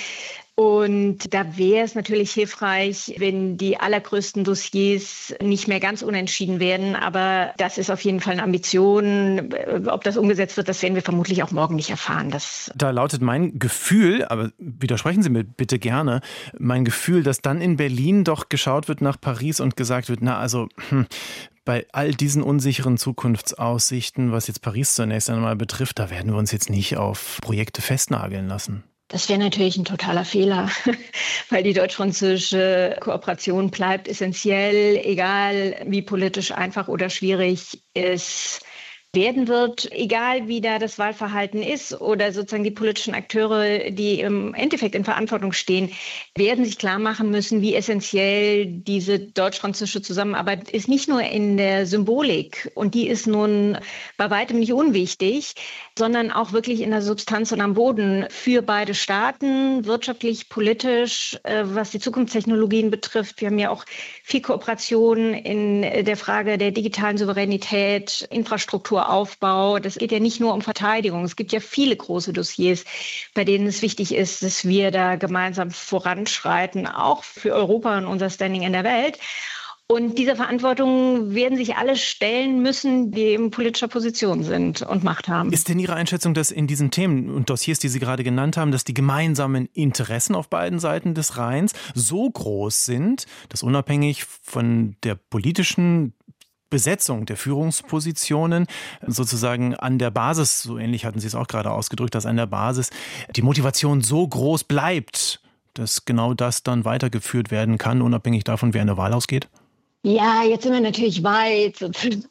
Speaker 1: Und da wäre es natürlich hilfreich, wenn die allergrößten Dossiers nicht mehr ganz unentschieden werden. Aber das ist auf jeden Fall eine Ambition. Ob das umgesetzt wird, das werden wir vermutlich auch morgen nicht erfahren. Das
Speaker 21: da lautet mein Gefühl, aber widersprechen Sie mir bitte gerne, mein Gefühl, dass dann in Berlin doch geschaut wird nach Paris und gesagt wird, na also hm, bei all diesen unsicheren Zukunftsaussichten, was jetzt Paris zunächst einmal betrifft, da werden wir uns jetzt nicht auf Projekte festnageln lassen.
Speaker 1: Das wäre natürlich ein totaler Fehler, weil die deutsch-französische Kooperation bleibt essentiell, egal wie politisch einfach oder schwierig es werden wird, egal wie da das Wahlverhalten ist oder sozusagen die politischen Akteure, die im Endeffekt in Verantwortung stehen, werden sich klar machen müssen, wie essentiell diese deutsch-französische Zusammenarbeit ist, nicht nur in der Symbolik, und die ist nun bei weitem nicht unwichtig, sondern auch wirklich in der Substanz und am Boden für beide Staaten, wirtschaftlich, politisch, was die Zukunftstechnologien betrifft. Wir haben ja auch viel Kooperation in der Frage der digitalen Souveränität, Infrastruktur, Aufbau. Das geht ja nicht nur um Verteidigung. Es gibt ja viele große Dossiers, bei denen es wichtig ist, dass wir da gemeinsam voranschreiten, auch für Europa und unser Standing in der Welt. Und dieser Verantwortung werden sich alle stellen müssen, die in politischer Position sind und Macht haben.
Speaker 21: Ist denn Ihre Einschätzung, dass in diesen Themen und Dossiers, die Sie gerade genannt haben, dass die gemeinsamen Interessen auf beiden Seiten des Rheins so groß sind, dass unabhängig von der politischen Besetzung der Führungspositionen sozusagen an der Basis, so ähnlich hatten Sie es auch gerade ausgedrückt, dass an der Basis die Motivation so groß bleibt, dass genau das dann weitergeführt werden kann, unabhängig davon, wie eine Wahl ausgeht?
Speaker 1: Ja, jetzt sind wir natürlich weit sozusagen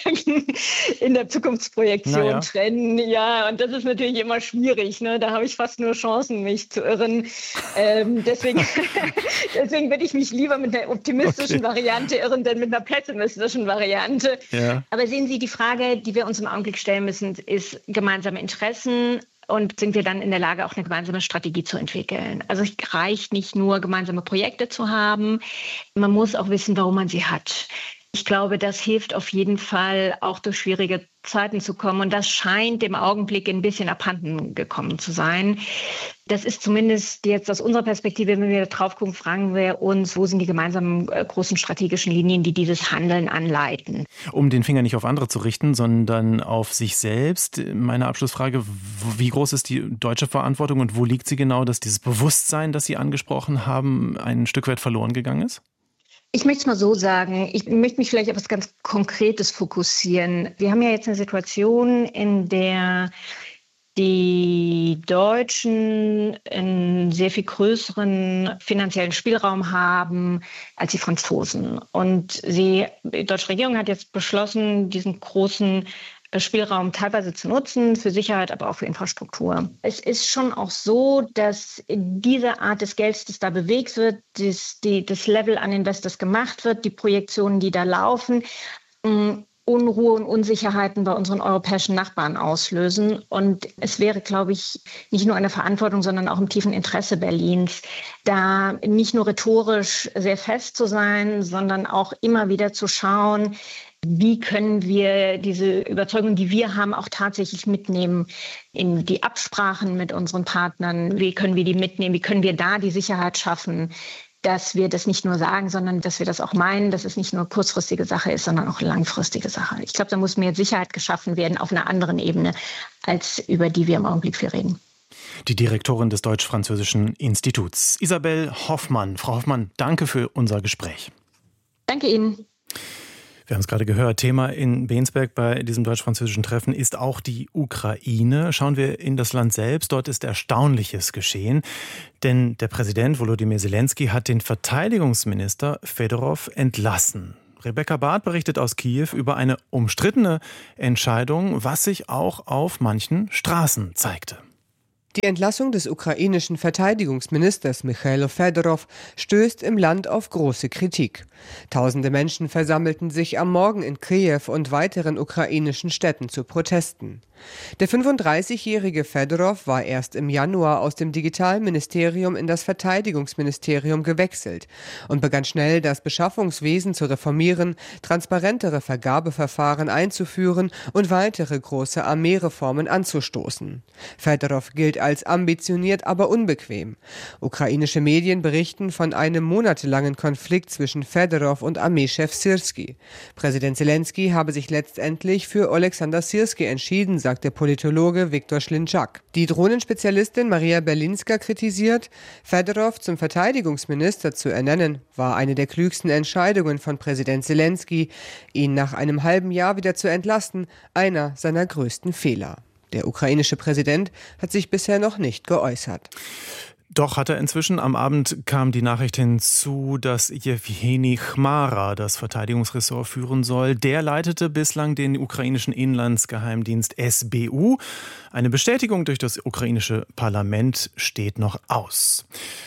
Speaker 1: in der Zukunftsprojektion
Speaker 21: naja.
Speaker 1: drin. Ja, und das ist natürlich immer schwierig. Ne? Da habe ich fast nur Chancen, mich zu irren. Ähm, deswegen, deswegen würde ich mich lieber mit einer optimistischen okay. Variante irren, denn mit einer pessimistischen Variante. Ja. Aber sehen Sie, die Frage, die wir uns im Augenblick stellen müssen, ist gemeinsame Interessen. Und sind wir dann in der Lage, auch eine gemeinsame Strategie zu entwickeln? Also es reicht nicht nur, gemeinsame Projekte zu haben. Man muss auch wissen, warum man sie hat. Ich glaube, das hilft auf jeden Fall, auch durch schwierige Zeiten zu kommen. Und das scheint im Augenblick ein bisschen abhanden gekommen zu sein. Das ist zumindest jetzt aus unserer Perspektive, wenn wir da drauf gucken, fragen wir uns, wo sind die gemeinsamen äh, großen strategischen Linien, die dieses Handeln anleiten?
Speaker 21: Um den Finger nicht auf andere zu richten, sondern auf sich selbst. Meine Abschlussfrage, wie groß ist die deutsche Verantwortung und wo liegt sie genau, dass dieses Bewusstsein, das Sie angesprochen haben, ein Stück weit verloren gegangen ist?
Speaker 1: Ich möchte es mal so sagen, ich möchte mich vielleicht auf etwas ganz Konkretes fokussieren. Wir haben ja jetzt eine Situation, in der die Deutschen einen sehr viel größeren finanziellen Spielraum haben als die Franzosen. Und sie, die deutsche Regierung hat jetzt beschlossen, diesen großen Spielraum teilweise zu nutzen, für Sicherheit, aber auch für Infrastruktur. Es ist schon auch so, dass diese Art des Geldes, das da bewegt wird, das, die, das Level an Investors gemacht wird, die Projektionen, die da laufen, mh, Unruhe und Unsicherheiten bei unseren europäischen Nachbarn auslösen. Und es wäre, glaube ich, nicht nur eine Verantwortung, sondern auch im tiefen Interesse Berlins, da nicht nur rhetorisch sehr fest zu sein, sondern auch immer wieder zu schauen, wie können wir diese Überzeugung, die wir haben, auch tatsächlich mitnehmen in die Absprachen mit unseren Partnern? Wie können wir die mitnehmen? Wie können wir da die Sicherheit schaffen, dass wir das nicht nur sagen, sondern dass wir das auch meinen, dass es nicht nur kurzfristige Sache ist, sondern auch langfristige Sache. Ich glaube, da muss mehr Sicherheit geschaffen werden auf einer anderen Ebene, als über die wir im Augenblick viel reden.
Speaker 21: Die Direktorin des Deutsch-Französischen Instituts, Isabel Hoffmann. Frau Hoffmann, danke für unser Gespräch.
Speaker 1: Danke Ihnen.
Speaker 21: Wir haben es gerade gehört, Thema in Bensberg bei diesem deutsch-französischen Treffen ist auch die Ukraine. Schauen wir in das Land selbst, dort ist Erstaunliches geschehen. Denn der Präsident Volodymyr Zelensky hat den Verteidigungsminister Fedorov entlassen. Rebecca Barth berichtet aus Kiew über eine umstrittene Entscheidung, was sich auch auf manchen Straßen zeigte.
Speaker 2: Die Entlassung des ukrainischen Verteidigungsministers Michailo Fedorov stößt im Land auf große Kritik. Tausende Menschen versammelten sich am Morgen in Kiew und weiteren ukrainischen Städten zu Protesten. Der fünfunddreißigjährige Fedorov war erst im Januar aus dem Digitalministerium in das Verteidigungsministerium gewechselt und begann schnell, das Beschaffungswesen zu reformieren, transparentere Vergabeverfahren einzuführen und weitere große Armeereformen anzustoßen. Fedorov gilt als ambitioniert, aber unbequem. Ukrainische Medien berichten von einem monatelangen Konflikt zwischen Fedorov und Armeechef Syrski. Präsident Zelensky habe sich letztendlich für Oleksandr Syrski entschieden, sagt der Politologe Viktor Schlinczak. Die Drohnenspezialistin Maria Berlinska kritisiert, Fedorov zum Verteidigungsminister zu ernennen, war eine der klügsten Entscheidungen von Präsident Zelensky. Ihn nach einem halben Jahr wieder zu entlassen, einer seiner größten Fehler. Der ukrainische Präsident hat sich bisher noch nicht geäußert.
Speaker 21: Doch hat er inzwischen. Am Abend kam die Nachricht hinzu, dass Jewgeni Chmara das Verteidigungsressort führen soll. Der leitete bislang den ukrainischen Inlandsgeheimdienst S B U. Eine Bestätigung durch das ukrainische Parlament steht noch aus.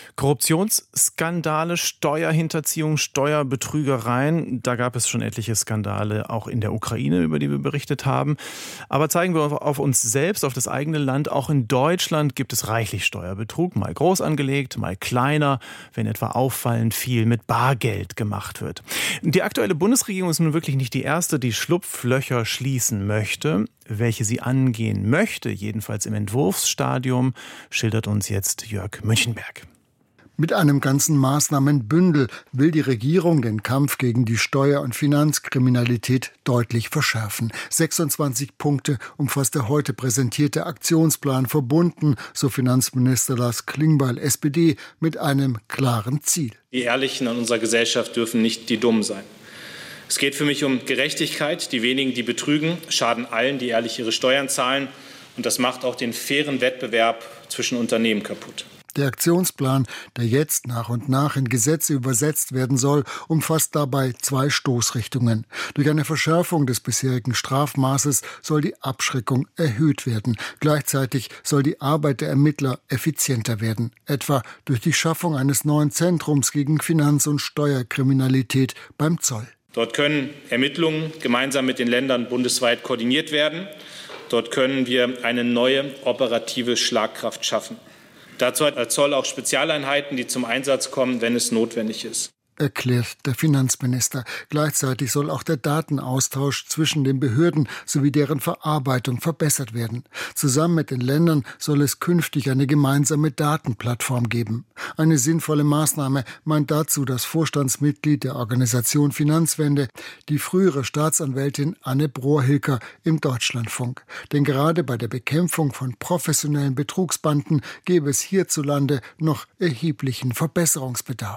Speaker 21: Korruptionsskandale, Steuerhinterziehung, Steuerbetrügereien, da gab es schon etliche Skandale auch in der Ukraine, über die wir berichtet haben. Aber zeigen wir auf uns selbst, auf das eigene Land. Auch in Deutschland gibt es reichlich Steuerbetrug, mal groß angelegt, mal kleiner, wenn etwa auffallend viel mit Bargeld gemacht wird. Die aktuelle Bundesregierung ist nun wirklich nicht die erste, die Schlupflöcher schließen möchte. Welche sie angehen möchte, jedenfalls im Entwurfsstadium, schildert uns jetzt Jörg Münchenberg.
Speaker 3: Mit einem ganzen Maßnahmenbündel will die Regierung den Kampf gegen die Steuer- und Finanzkriminalität deutlich verschärfen. sechsundzwanzig Punkte umfasst der heute präsentierte Aktionsplan, verbunden, so Finanzminister Lars Klingbeil, S P D, mit einem klaren Ziel.
Speaker 5: Die Ehrlichen in unserer Gesellschaft dürfen nicht die Dummen sein. Es geht für mich um Gerechtigkeit. Die wenigen, die betrügen, schaden allen, die ehrlich ihre Steuern zahlen. Und das macht auch den fairen Wettbewerb zwischen Unternehmen kaputt.
Speaker 3: Der Aktionsplan, der jetzt nach und nach in Gesetze übersetzt werden soll, umfasst dabei zwei Stoßrichtungen. Durch eine Verschärfung des bisherigen Strafmaßes soll die Abschreckung erhöht werden. Gleichzeitig soll die Arbeit der Ermittler effizienter werden, etwa durch die Schaffung eines neuen Zentrums gegen Finanz- und Steuerkriminalität beim Zoll.
Speaker 5: Dort können Ermittlungen gemeinsam mit den Ländern bundesweit koordiniert werden. Dort können wir eine neue operative Schlagkraft schaffen. Dazu hat der Zoll auch Spezialeinheiten, die zum Einsatz kommen, wenn es notwendig ist,
Speaker 3: erklärt der Finanzminister. Gleichzeitig soll auch der Datenaustausch zwischen den Behörden sowie deren Verarbeitung verbessert werden. Zusammen mit den Ländern soll es künftig eine gemeinsame Datenplattform geben. Eine sinnvolle Maßnahme meint dazu das Vorstandsmitglied der Organisation Finanzwende, die frühere Staatsanwältin Anne Brohr-Hilker im Deutschlandfunk. Denn gerade bei der Bekämpfung von professionellen Betrugsbanden gäbe es hierzulande noch erheblichen Verbesserungsbedarf.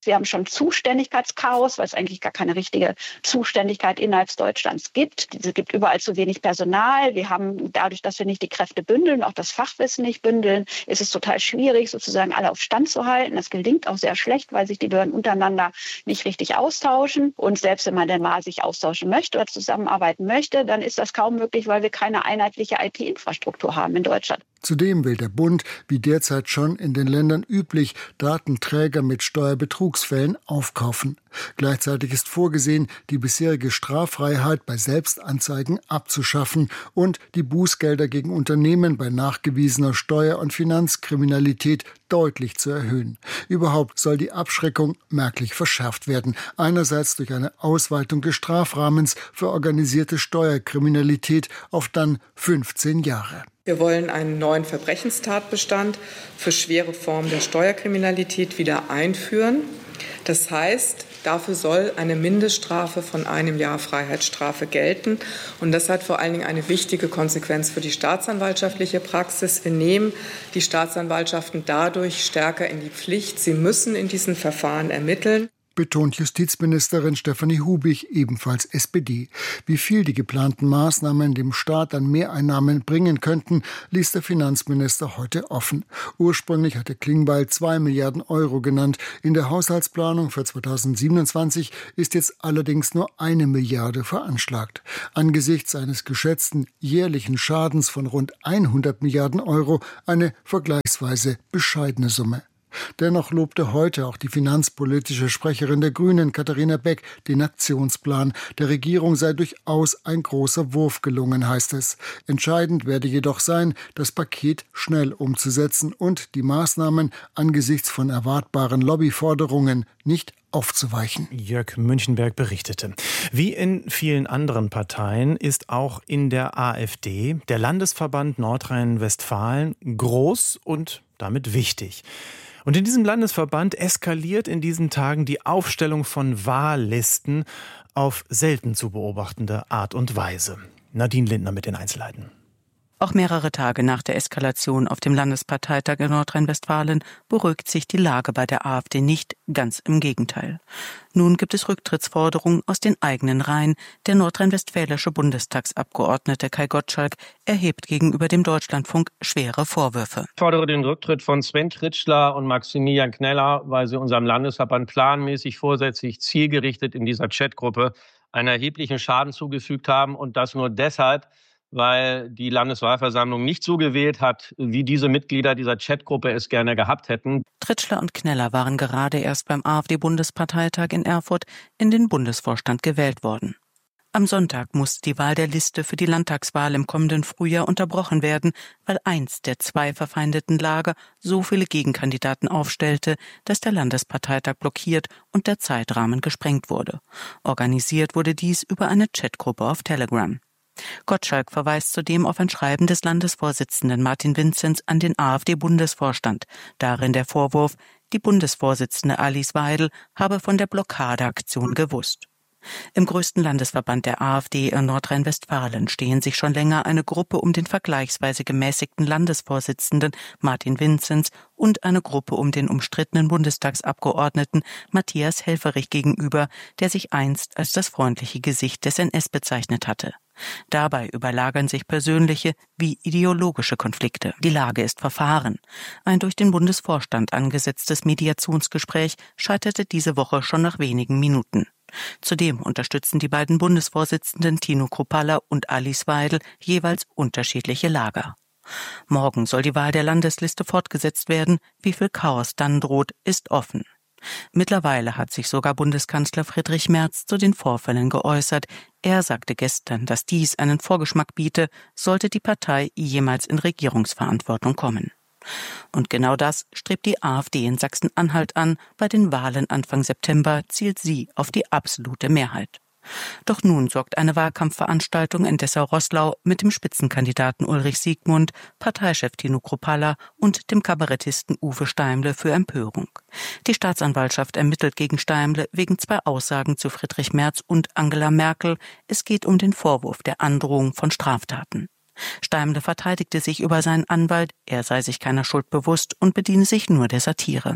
Speaker 4: Wir haben schon Zuständigkeitschaos, weil es eigentlich gar keine richtige Zuständigkeit innerhalb Deutschlands gibt. Es gibt überall zu wenig Personal. Wir haben dadurch, dass wir nicht die Kräfte bündeln, auch das Fachwissen nicht bündeln, ist es total schwierig, sozusagen alle auf Stand zu halten. Das gelingt auch sehr schlecht, weil sich die Behörden untereinander nicht richtig austauschen. Und selbst wenn man denn mal sich austauschen möchte oder zusammenarbeiten möchte, dann ist das kaum möglich, weil wir keine einheitliche I T-Infrastruktur haben in Deutschland.
Speaker 3: Zudem will der Bund, wie derzeit schon in den Ländern üblich, Datenträger mit Steuerbetrugsfällen aufkaufen. Gleichzeitig ist vorgesehen, die bisherige Straffreiheit bei Selbstanzeigen abzuschaffen und die Bußgelder gegen Unternehmen bei nachgewiesener Steuer- und Finanzkriminalität deutlich zu erhöhen. Überhaupt soll die Abschreckung merklich verschärft werden. Einerseits durch eine Ausweitung des Strafrahmens für organisierte Steuerkriminalität auf dann fünfzehn Jahre.
Speaker 6: Wir wollen einen neuen Verbrechenstatbestand für schwere Formen der Steuerkriminalität wieder einführen. Das heißt, dafür soll eine Mindeststrafe von einem Jahr Freiheitsstrafe gelten. Und das hat vor allen Dingen eine wichtige Konsequenz für die staatsanwaltschaftliche Praxis. Wir nehmen die Staatsanwaltschaften dadurch stärker in die Pflicht. Sie müssen in diesen Verfahren ermitteln.
Speaker 3: Betont Justizministerin Stefanie Hubich, ebenfalls S P D. Wie viel die geplanten Maßnahmen dem Staat an Mehreinnahmen bringen könnten, ließ der Finanzminister heute offen. Ursprünglich hatte Klingbeil zwei Milliarden Euro genannt. In der Haushaltsplanung für zweitausendsiebenundzwanzig ist jetzt allerdings nur eine Milliarde veranschlagt. Angesichts eines geschätzten jährlichen Schadens von rund hundert Milliarden Euro eine vergleichsweise bescheidene Summe. Dennoch lobte heute auch die finanzpolitische Sprecherin der Grünen, Katharina Beck, den Aktionsplan. Der Regierung sei durchaus ein großer Wurf gelungen, heißt es. Entscheidend werde jedoch sein, das Paket schnell umzusetzen und die Maßnahmen angesichts von erwartbaren Lobbyforderungen nicht aufzuweichen.
Speaker 21: Jörg Münchenberg berichtete. Wie in vielen anderen Parteien ist auch in der AfD der Landesverband Nordrhein-Westfalen groß und damit wichtig. Und in diesem Landesverband eskaliert in diesen Tagen die Aufstellung von Wahllisten auf selten zu beobachtende Art und Weise. Nadine Lindner mit den Einzelheiten.
Speaker 7: Auch mehrere Tage nach der Eskalation auf dem Landesparteitag in Nordrhein-Westfalen beruhigt sich die Lage bei der AfD nicht, ganz im Gegenteil. Nun gibt es Rücktrittsforderungen aus den eigenen Reihen. Der nordrhein-westfälische Bundestagsabgeordnete Kai Gottschalk erhebt gegenüber dem Deutschlandfunk schwere Vorwürfe.
Speaker 11: Ich fordere den Rücktritt von Sven Tritschler und Maximilian Kneller, weil sie unserem Landesverband planmäßig, vorsätzlich, zielgerichtet in dieser Chatgruppe einen erheblichen Schaden zugefügt haben und das nur deshalb, weil die Landeswahlversammlung nicht so gewählt hat, wie diese Mitglieder dieser Chatgruppe es gerne gehabt hätten.
Speaker 7: Tritschler und Kneller waren gerade erst beim AfD-Bundesparteitag in Erfurt in den Bundesvorstand gewählt worden. Am Sonntag musste die Wahl der Liste für die Landtagswahl im kommenden Frühjahr unterbrochen werden, weil eins der zwei verfeindeten Lager so viele Gegenkandidaten aufstellte, dass der Landesparteitag blockiert und der Zeitrahmen gesprengt wurde. Organisiert wurde dies über eine Chatgruppe auf Telegram. Gottschalk verweist zudem auf ein Schreiben des Landesvorsitzenden Martin Vinzenz an den AfD-Bundesvorstand. Darin der Vorwurf, die Bundesvorsitzende Alice Weidel habe von der Blockadeaktion gewusst. Im größten Landesverband der AfD in Nordrhein-Westfalen stehen sich schon länger eine Gruppe um den vergleichsweise gemäßigten Landesvorsitzenden Martin Vinzenz und eine Gruppe um den umstrittenen Bundestagsabgeordneten Matthias Helfferich gegenüber, der sich einst als das freundliche Gesicht des N S bezeichnet hatte. Dabei überlagern sich persönliche wie ideologische Konflikte. Die Lage ist verfahren. Ein durch den Bundesvorstand angesetztes Mediationsgespräch scheiterte diese Woche schon nach wenigen Minuten. Zudem unterstützen die beiden Bundesvorsitzenden Tino Kruppalla und Alice Weidel jeweils unterschiedliche Lager. Morgen soll die Wahl der Landesliste fortgesetzt werden. Wie viel Chaos dann droht, ist offen. Mittlerweile hat sich sogar Bundeskanzler Friedrich Merz zu den Vorfällen geäußert. Er sagte gestern, dass dies einen Vorgeschmack biete, sollte die Partei jemals in Regierungsverantwortung kommen. Und genau das strebt die AfD in Sachsen-Anhalt an. Bei den Wahlen Anfang September zielt sie auf die absolute Mehrheit. Doch nun sorgt eine Wahlkampfveranstaltung in Dessau-Roßlau mit dem Spitzenkandidaten Ulrich Siegmund, Parteichef Tino Kruppalla und dem Kabarettisten Uwe Steimle für Empörung. Die Staatsanwaltschaft ermittelt gegen Steimle wegen zwei Aussagen zu Friedrich Merz und Angela Merkel. Es geht um den Vorwurf der Androhung von Straftaten. Steimle verteidigte sich über seinen Anwalt, er sei sich keiner Schuld bewusst und bediene sich nur der Satire.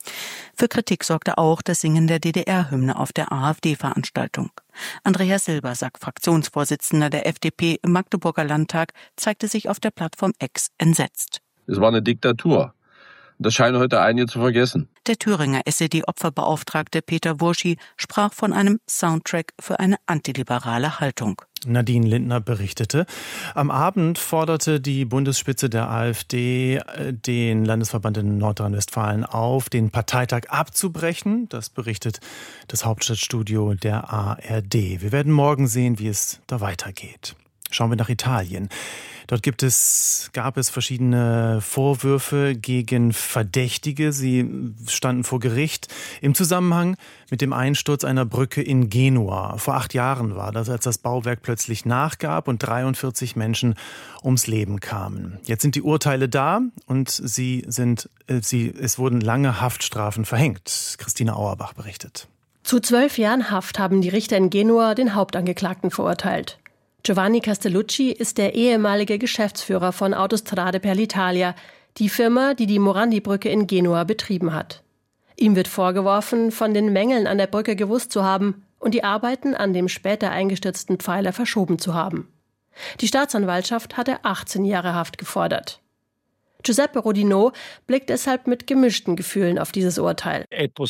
Speaker 7: Für Kritik sorgte auch das Singen der D D R-Hymne auf der AfD-Veranstaltung. Andreas Silbersack, Fraktionsvorsitzender der F D P im Magdeburger Landtag, zeigte sich auf der Plattform X entsetzt.
Speaker 10: Es war eine Diktatur. Das scheinen heute einige zu vergessen.
Speaker 7: Der Thüringer S E D-Opferbeauftragte Peter Wurschi sprach von einem Soundtrack für eine antiliberale Haltung.
Speaker 21: Nadine Lindner berichtete. Am Abend forderte die Bundesspitze der AfD den Landesverband in Nordrhein-Westfalen auf, den Parteitag abzubrechen. Das berichtet das Hauptstadtstudio der A R D. Wir werden morgen sehen, wie es da weitergeht. Schauen wir nach Italien. Dort gibt es, gab es verschiedene Vorwürfe gegen Verdächtige. Sie standen vor Gericht im Zusammenhang mit dem Einsturz einer Brücke in Genua. Vor acht Jahren war das, als das Bauwerk plötzlich nachgab und dreiundvierzig Menschen ums Leben kamen. Jetzt sind die Urteile da und sie sind, sie, es wurden lange Haftstrafen verhängt. Christine Auerbach berichtet.
Speaker 12: Zu zwölf Jahren Haft haben die Richter in Genua den Hauptangeklagten verurteilt. Giovanni Castellucci ist der ehemalige Geschäftsführer von Autostrade per l'Italia, die Firma, die die Morandi-Brücke in Genua betrieben hat. Ihm wird vorgeworfen, von den Mängeln an der Brücke gewusst zu haben und die Arbeiten an dem später eingestürzten Pfeiler verschoben zu haben. Die Staatsanwaltschaft hatte achtzehn Jahre Haft gefordert. Giuseppe Rodino blickt deshalb mit gemischten Gefühlen auf dieses Urteil.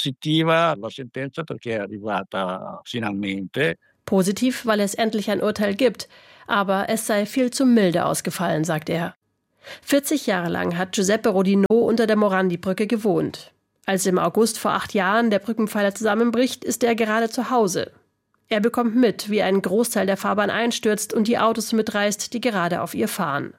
Speaker 12: Positiv, weil es endlich ein Urteil gibt, aber es sei viel zu milde ausgefallen, sagt er. vierzig Jahre lang hat Giuseppe Rodino unter der Morandi-Brücke gewohnt. Als im August vor acht Jahren der Brückenpfeiler zusammenbricht, ist er gerade zu Hause. Er bekommt mit, wie ein Großteil der Fahrbahn einstürzt und die Autos mitreißt, die gerade auf ihr fahren.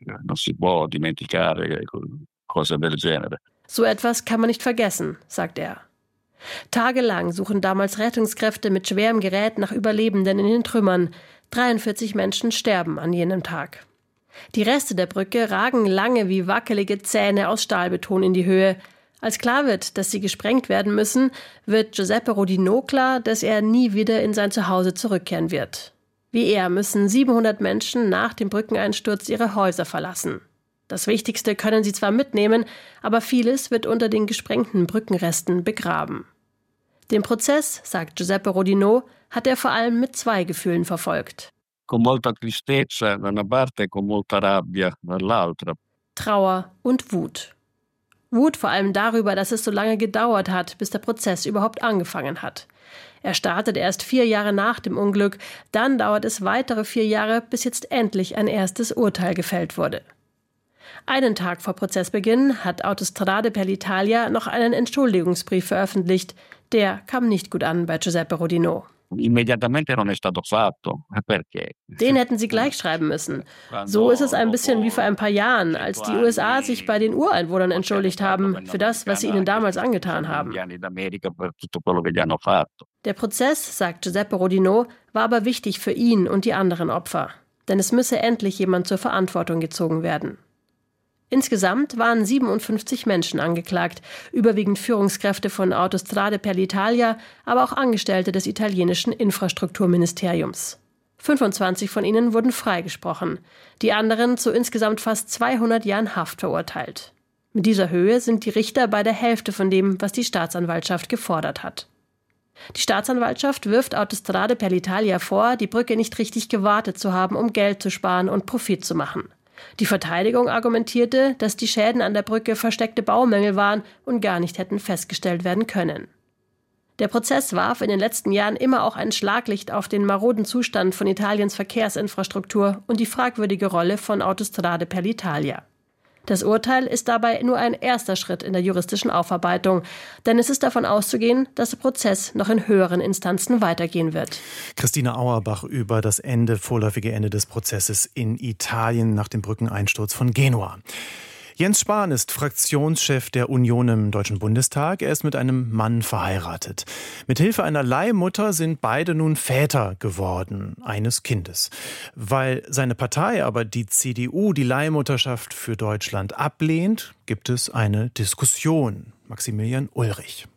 Speaker 12: So etwas kann man nicht vergessen, sagt er. Tagelang suchen damals Rettungskräfte mit schwerem Gerät nach Überlebenden in den Trümmern. dreiundvierzig Menschen sterben an jenem Tag. Die Reste der Brücke ragen lange wie wackelige Zähne aus Stahlbeton in die Höhe. Als klar wird, dass sie gesprengt werden müssen, wird Giuseppe Rodino klar, dass er nie wieder in sein Zuhause zurückkehren wird. Wie er müssen siebenhundert Menschen nach dem Brückeneinsturz ihre Häuser verlassen. Das Wichtigste können sie zwar mitnehmen, aber vieles wird unter den gesprengten Brückenresten begraben. Den Prozess, sagt Giuseppe Rodino, hat er vor allem mit zwei Gefühlen verfolgt. Trauer und Wut. Wut vor allem darüber, dass es so lange gedauert hat, bis der Prozess überhaupt angefangen hat. Er startet erst vier Jahre nach dem Unglück, dann dauert es weitere vier Jahre, bis jetzt endlich ein erstes Urteil gefällt wurde. Einen Tag vor Prozessbeginn hat Autostrade per l'Italia noch einen Entschuldigungsbrief veröffentlicht. Der kam nicht gut an bei Giuseppe Rodino. Den hätten sie gleich schreiben müssen. So ist es ein bisschen wie vor ein paar Jahren, als die U S A sich bei den Ureinwohnern entschuldigt haben für das, was sie ihnen damals angetan haben. Der Prozess, sagt Giuseppe Rodino, war aber wichtig für ihn und die anderen Opfer. Denn es müsse endlich jemand zur Verantwortung gezogen werden. Insgesamt waren siebenundfünfzig Menschen angeklagt, überwiegend Führungskräfte von Autostrade per l'Italia, aber auch Angestellte des italienischen Infrastrukturministeriums. fünfundzwanzig von ihnen wurden freigesprochen, die anderen zu insgesamt fast zweihundert Jahren Haft verurteilt. Mit dieser Höhe sind die Richter bei der Hälfte von dem, was die Staatsanwaltschaft gefordert hat. Die Staatsanwaltschaft wirft Autostrade per l'Italia vor, die Brücke nicht richtig gewartet zu haben, um Geld zu sparen und Profit zu machen. Die Verteidigung argumentierte, dass die Schäden an der Brücke versteckte Baumängel waren und gar nicht hätten festgestellt werden können. Der Prozess warf in den letzten Jahren immer auch ein Schlaglicht auf den maroden Zustand von Italiens Verkehrsinfrastruktur und die fragwürdige Rolle von Autostrade per l'Italia. Das Urteil ist dabei nur ein erster Schritt in der juristischen Aufarbeitung, denn es ist davon auszugehen, dass der Prozess noch in höheren Instanzen weitergehen wird.
Speaker 21: Christine Auerbach über das Ende, vorläufige Ende des Prozesses in Italien nach dem Brückeneinsturz von Genua. Jens Spahn ist Fraktionschef der Union im Deutschen Bundestag. Er ist mit einem Mann verheiratet. Mit Hilfe einer Leihmutter sind beide nun Väter geworden, eines Kindes. Weil seine Partei aber, die C D U, die Leihmutterschaft für Deutschland ablehnt, gibt es eine Diskussion. Maximilian Ulrich.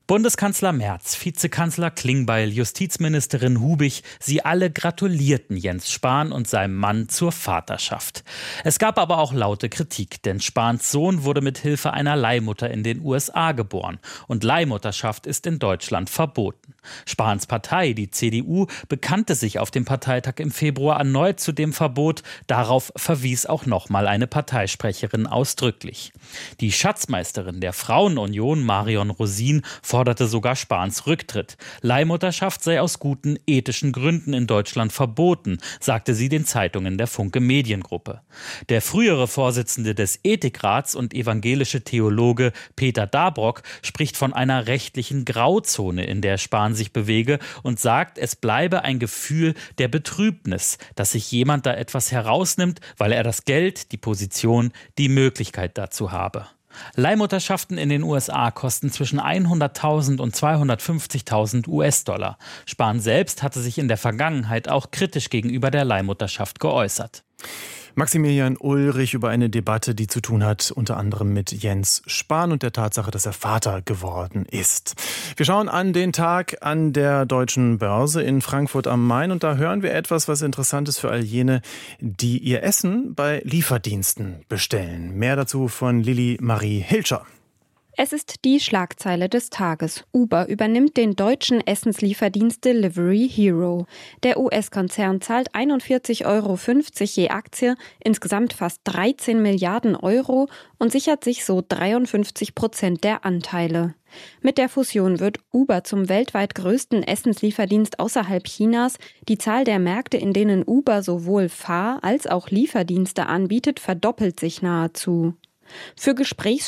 Speaker 13: Bundeskanzler Merz, Vizekanzler Klingbeil, Justizministerin Hubich, sie alle gratulierten Jens Spahn und seinem Mann zur Vaterschaft. Es gab aber auch laute Kritik, denn Spahns Sohn wurde mit Hilfe einer Leihmutter in den U S A geboren und Leihmutterschaft ist in Deutschland verboten. Spahns Partei, die C D U, bekannte sich auf dem Parteitag im Februar erneut zu dem Verbot. Darauf verwies auch nochmal eine Parteisprecherin ausdrücklich. Die Schatzmeisterin der Frauenunion, Marion Rosin, forderte sogar Spahns Rücktritt. Leihmutterschaft sei aus guten ethischen Gründen in Deutschland verboten, sagte sie den Zeitungen der Funke Mediengruppe. Der frühere Vorsitzende des Ethikrats und evangelische Theologe Peter Dabrock spricht von einer rechtlichen Grauzone, in der Spahn sich bewege und sagt, es bleibe ein Gefühl der Betrübnis, dass sich jemand da etwas herausnimmt, weil er das Geld, die Position, die Möglichkeit dazu habe. Leihmutterschaften in den U S A kosten zwischen hunderttausend und zweihundertfünfzigtausend U S-Dollar. Spahn selbst hatte sich in der Vergangenheit auch kritisch gegenüber der Leihmutterschaft geäußert.
Speaker 21: Maximilian Ulrich über eine Debatte, die zu tun hat unter anderem mit Jens Spahn und der Tatsache, dass er Vater geworden ist. Wir schauen an den Tag an der Deutschen Börse in Frankfurt am Main und da hören wir etwas, was interessant ist für all jene, die ihr Essen bei Lieferdiensten bestellen. Mehr dazu von Lilly Marie Hilscher.
Speaker 14: Es ist die Schlagzeile des Tages. Uber übernimmt den deutschen Essenslieferdienst Delivery Hero. Der U S-Konzern zahlt einundvierzig Euro fünfzig je Aktie, insgesamt fast dreizehn Milliarden Euro und sichert sich so dreiundfünfzig Prozent der Anteile. Mit der Fusion wird Uber zum weltweit größten Essenslieferdienst außerhalb Chinas. Die Zahl der Märkte, in denen Uber sowohl Fahr- als auch Lieferdienste anbietet, verdoppelt sich nahezu. Für Gesprächs